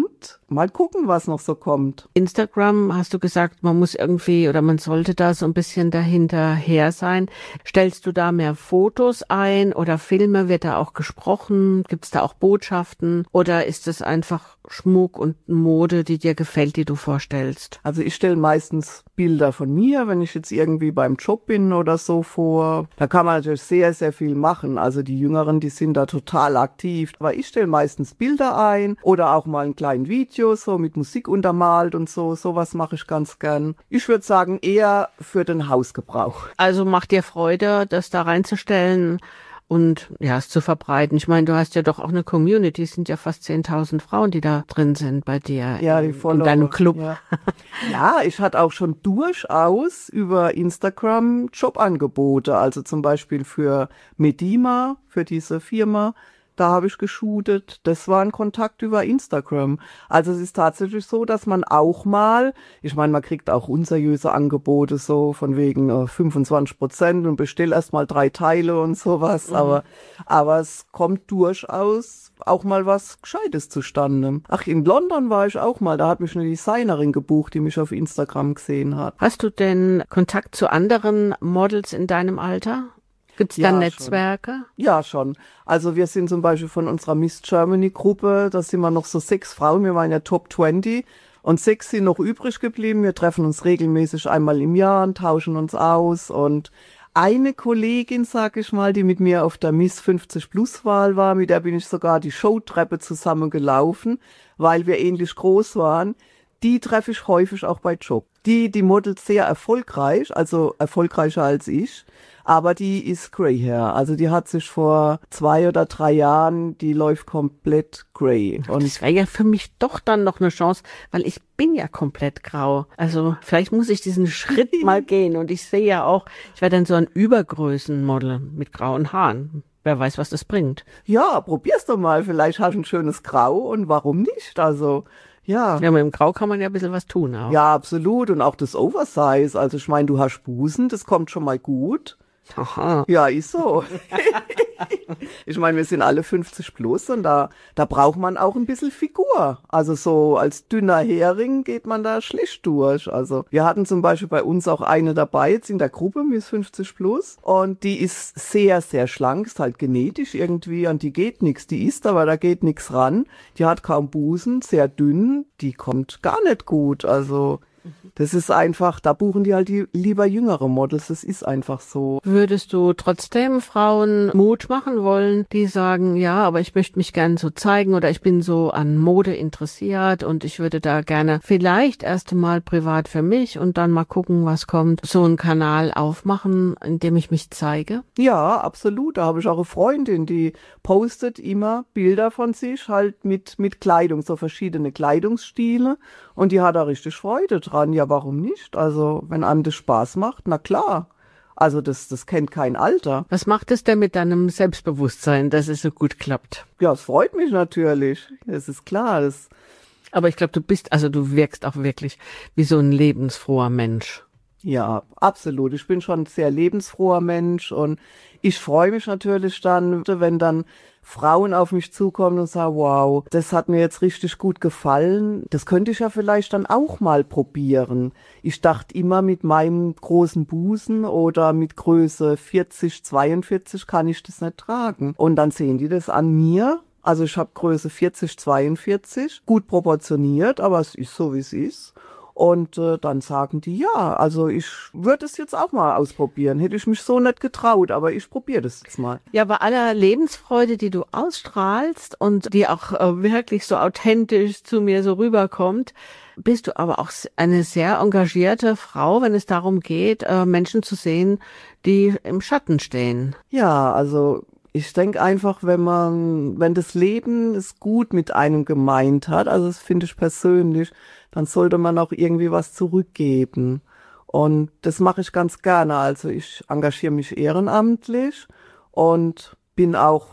mal gucken, was noch so kommt. Instagram, hast du gesagt, man muss irgendwie oder man sollte da so ein bisschen dahinterher sein. Stellst du da mehr Fotos ein oder Filme? Wird da auch gesprochen? Gibt es da auch Botschaften? Oder ist es einfach Schmuck und Mode, die dir gefällt, die du vorstellst? Also ich stelle meistens Bilder von mir, wenn ich jetzt irgendwie beim Job bin oder so vor. Da kann man natürlich sehr, sehr viel machen. Also die Jüngeren, die sind da total aktiv. Aber ich stelle meistens Bilder ein oder auch mal ein kleines Video, so mit Musik untermalt und so. Sowas mache ich ganz gern. Ich würde sagen, eher für den Hausgebrauch. Also macht dir Freude, das da reinzustellen und ja, es zu verbreiten. Ich meine, du hast ja doch auch eine Community, es sind ja fast 10.000 Frauen, die da drin sind bei dir, ja, die in deinem Club. Ja. Ja, ich hatte auch schon durchaus über Instagram Jobangebote, also zum Beispiel für Medima, für diese Firma. Da habe ich geshootet. Das war ein Kontakt über Instagram. Also es ist tatsächlich so, dass man auch mal, ich meine, man kriegt auch unseriöse Angebote so von wegen 25% und bestell erst mal 3 Teile und sowas. Aber es kommt durchaus auch mal was Gescheites zustande. Ach, in London war ich auch mal. Da hat mich eine Designerin gebucht, die mich auf Instagram gesehen hat. Hast du denn Kontakt zu anderen Models in deinem Alter? Gibt's da Netzwerke? Schon. Ja, schon. Also wir sind zum Beispiel von unserer Miss Germany Gruppe, da sind wir noch so 6 Frauen, wir waren ja Top 20 und 6 sind noch übrig geblieben. Wir treffen uns regelmäßig einmal im Jahr und tauschen uns aus und eine Kollegin, sag ich mal, die mit mir auf der Miss 50 Plus Wahl war, mit der bin ich sogar die Showtreppe zusammen gelaufen, weil wir ähnlich groß waren. Die treffe ich häufig auch bei Job. Die modelt sehr erfolgreich, also erfolgreicher als ich. Aber die ist grey hair. Also die hat sich vor 2 oder 3 Jahren, die läuft komplett grey. Und das wäre ja für mich doch dann noch eine Chance, weil ich bin ja komplett grau. Also vielleicht muss ich diesen Schritt mal gehen. Und ich sehe ja auch, ich werde dann so ein Übergrößenmodel mit grauen Haaren. Wer weiß, was das bringt. Ja, probier's doch mal. Vielleicht hast du ein schönes Grau und warum nicht? Also ja. Ja, mit dem Grau kann man ja ein bisschen was tun auch. Ja, absolut. Und auch das Oversize. Also ich meine, du hast Busen, das kommt schon mal gut. Aha. Ja, ist so. Ich meine, wir sind alle 50 plus und da braucht man auch ein bisschen Figur. Also so als dünner Hering geht man da schlecht durch. Also wir hatten zum Beispiel bei uns auch eine dabei, jetzt in der Gruppe, Miss 50 plus. Und die ist sehr, sehr schlank, ist halt genetisch irgendwie, an die geht nichts. Die isst, aber da geht nichts ran. Die hat kaum Busen, sehr dünn, die kommt gar nicht gut. Also das ist einfach, da buchen die halt lieber jüngere Models, das ist einfach so. Würdest du trotzdem Frauen Mut machen wollen, die sagen, ja, aber ich möchte mich gerne so zeigen oder ich bin so an Mode interessiert und ich würde da gerne vielleicht erst mal privat für mich und dann mal gucken, was kommt, so einen Kanal aufmachen, in dem ich mich zeige? Ja, absolut. Da habe ich auch eine Freundin, die postet immer Bilder von sich halt mit Kleidung, so verschiedene Kleidungsstile und die hat da richtig Freude dran. Ja, warum nicht? Also, wenn einem das Spaß macht, na klar. Also, das kennt kein Alter. Was macht es denn mit deinem Selbstbewusstsein, dass es so gut klappt? Ja, es freut mich natürlich. Es ist klar. Aber ich glaube, du wirkst auch wirklich wie so ein lebensfroher Mensch. Ja, absolut. Ich bin schon ein sehr lebensfroher Mensch und ich freue mich natürlich dann, wenn dann Frauen auf mich zukommen und sagen, wow, das hat mir jetzt richtig gut gefallen. Das könnte ich ja vielleicht dann auch mal probieren. Ich dachte immer, mit meinem großen Busen oder mit Größe 40, 42 kann ich das nicht tragen. Und dann sehen die das an mir. Also ich habe Größe 40, 42, gut proportioniert, aber es ist so, wie es ist. Und dann sagen die, ja, also ich würde es jetzt auch mal ausprobieren. Hätte ich mich so nicht getraut, aber ich probiere das jetzt mal. Ja, bei aller Lebensfreude, die du ausstrahlst und die auch wirklich so authentisch zu mir so rüberkommt, bist du aber auch eine sehr engagierte Frau, wenn es darum geht, Menschen zu sehen, die im Schatten stehen. Ja, also ich denke einfach, wenn das Leben es gut mit einem gemeint hat, also das finde ich persönlich, dann sollte man auch irgendwie was zurückgeben. Und das mache ich ganz gerne. Also ich engagiere mich ehrenamtlich und bin auch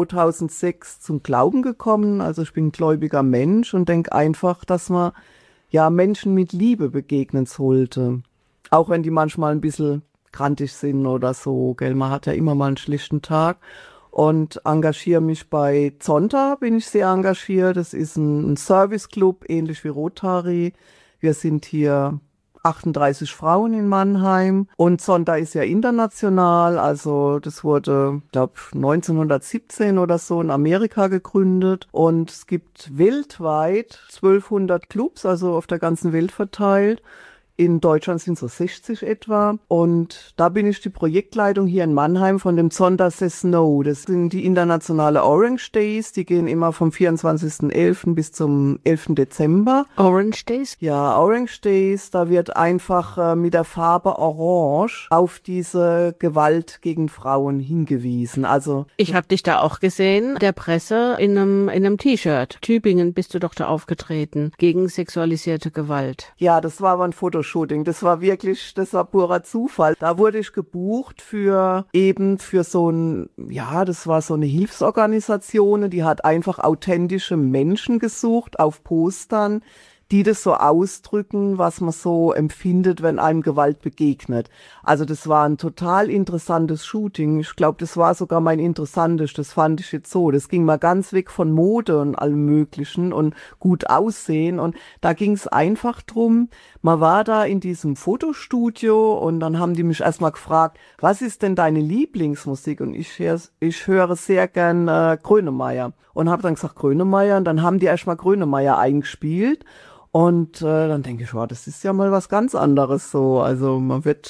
2006 zum Glauben gekommen. Also ich bin ein gläubiger Mensch und denke einfach, dass man ja Menschen mit Liebe begegnen sollte. Auch wenn die manchmal ein bisschen grantig sind oder so, gell. Man hat ja immer mal einen schlechten Tag. und engagiere mich bei Zonta, bin ich sehr engagiert. Das ist ein Serviceclub, ähnlich wie Rotary. Wir sind hier 38 Frauen in Mannheim und Zonta ist ja international, also das wurde, glaube 1917 oder so in Amerika gegründet und es gibt weltweit 1200 Clubs, also auf der ganzen Welt verteilt. In Deutschland sind so 60 etwa und da bin ich die Projektleitung hier in Mannheim von dem Zonta Says No. Das sind die internationale Orange Days, die gehen immer vom 24.11. bis zum 11. Dezember. Orange Days? Ja, Orange Days, da wird einfach mit der Farbe Orange auf diese Gewalt gegen Frauen hingewiesen. Also ich habe dich da auch gesehen, der Presse in einem T-Shirt. Tübingen bist du doch da aufgetreten gegen sexualisierte Gewalt. Ja, das war aber ein Fotoshooting. Das war purer Zufall. Da wurde ich gebucht für so das war so eine Hilfsorganisation, die hat einfach authentische Menschen gesucht auf Postern, die das so ausdrücken, was man so empfindet, wenn einem Gewalt begegnet. Also das war ein total interessantes Shooting. Ich glaube, das war sogar mein interessantestes, das fand ich jetzt so. Das ging mal ganz weg von Mode und allem Möglichen und gut aussehen. Und da ging es einfach drum, man war da in diesem Fotostudio und dann haben die mich erstmal gefragt, was ist denn deine Lieblingsmusik? Und ich höre sehr gern Grönemeyer. Und habe dann gesagt, Grönemeyer. Und dann haben die erstmal Grönemeyer eingespielt. Und dann denke ich, das ist ja mal was ganz anderes so. Also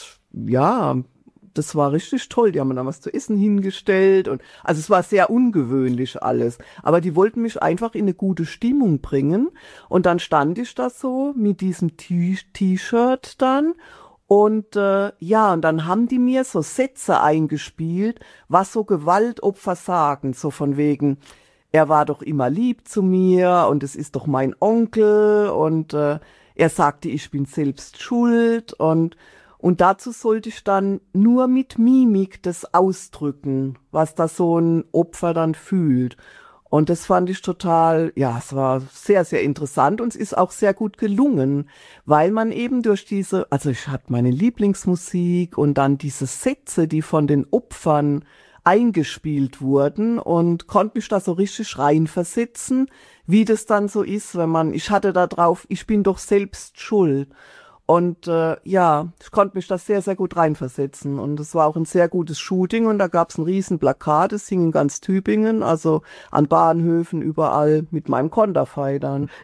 das war richtig toll. Die haben mir dann was zu essen hingestellt. Und also es war sehr ungewöhnlich alles. Aber die wollten mich einfach in eine gute Stimmung bringen. Und dann stand ich da so mit diesem T-Shirt dann. Und und dann haben die mir so Sätze eingespielt, was so Gewaltopfer sagen. So von wegen, er war doch immer lieb zu mir und es ist doch mein Onkel und er sagte, ich bin selbst schuld und dazu sollte ich dann nur mit Mimik das ausdrücken, was da so ein Opfer dann fühlt. Und das fand ich total, es war sehr, sehr interessant und es ist auch sehr gut gelungen, weil man eben durch ich hatte meine Lieblingsmusik und dann diese Sätze, die von den Opfern eingespielt wurden und konnte mich da so richtig reinversetzen, wie das dann so ist, ich hatte da drauf, ich bin doch selbst schuld. Und ich konnte mich da sehr, sehr gut reinversetzen. Und es war auch ein sehr gutes Shooting und da gab es ein riesen Plakat, das hing in ganz Tübingen, also an Bahnhöfen, überall mit meinem Konterfei dann.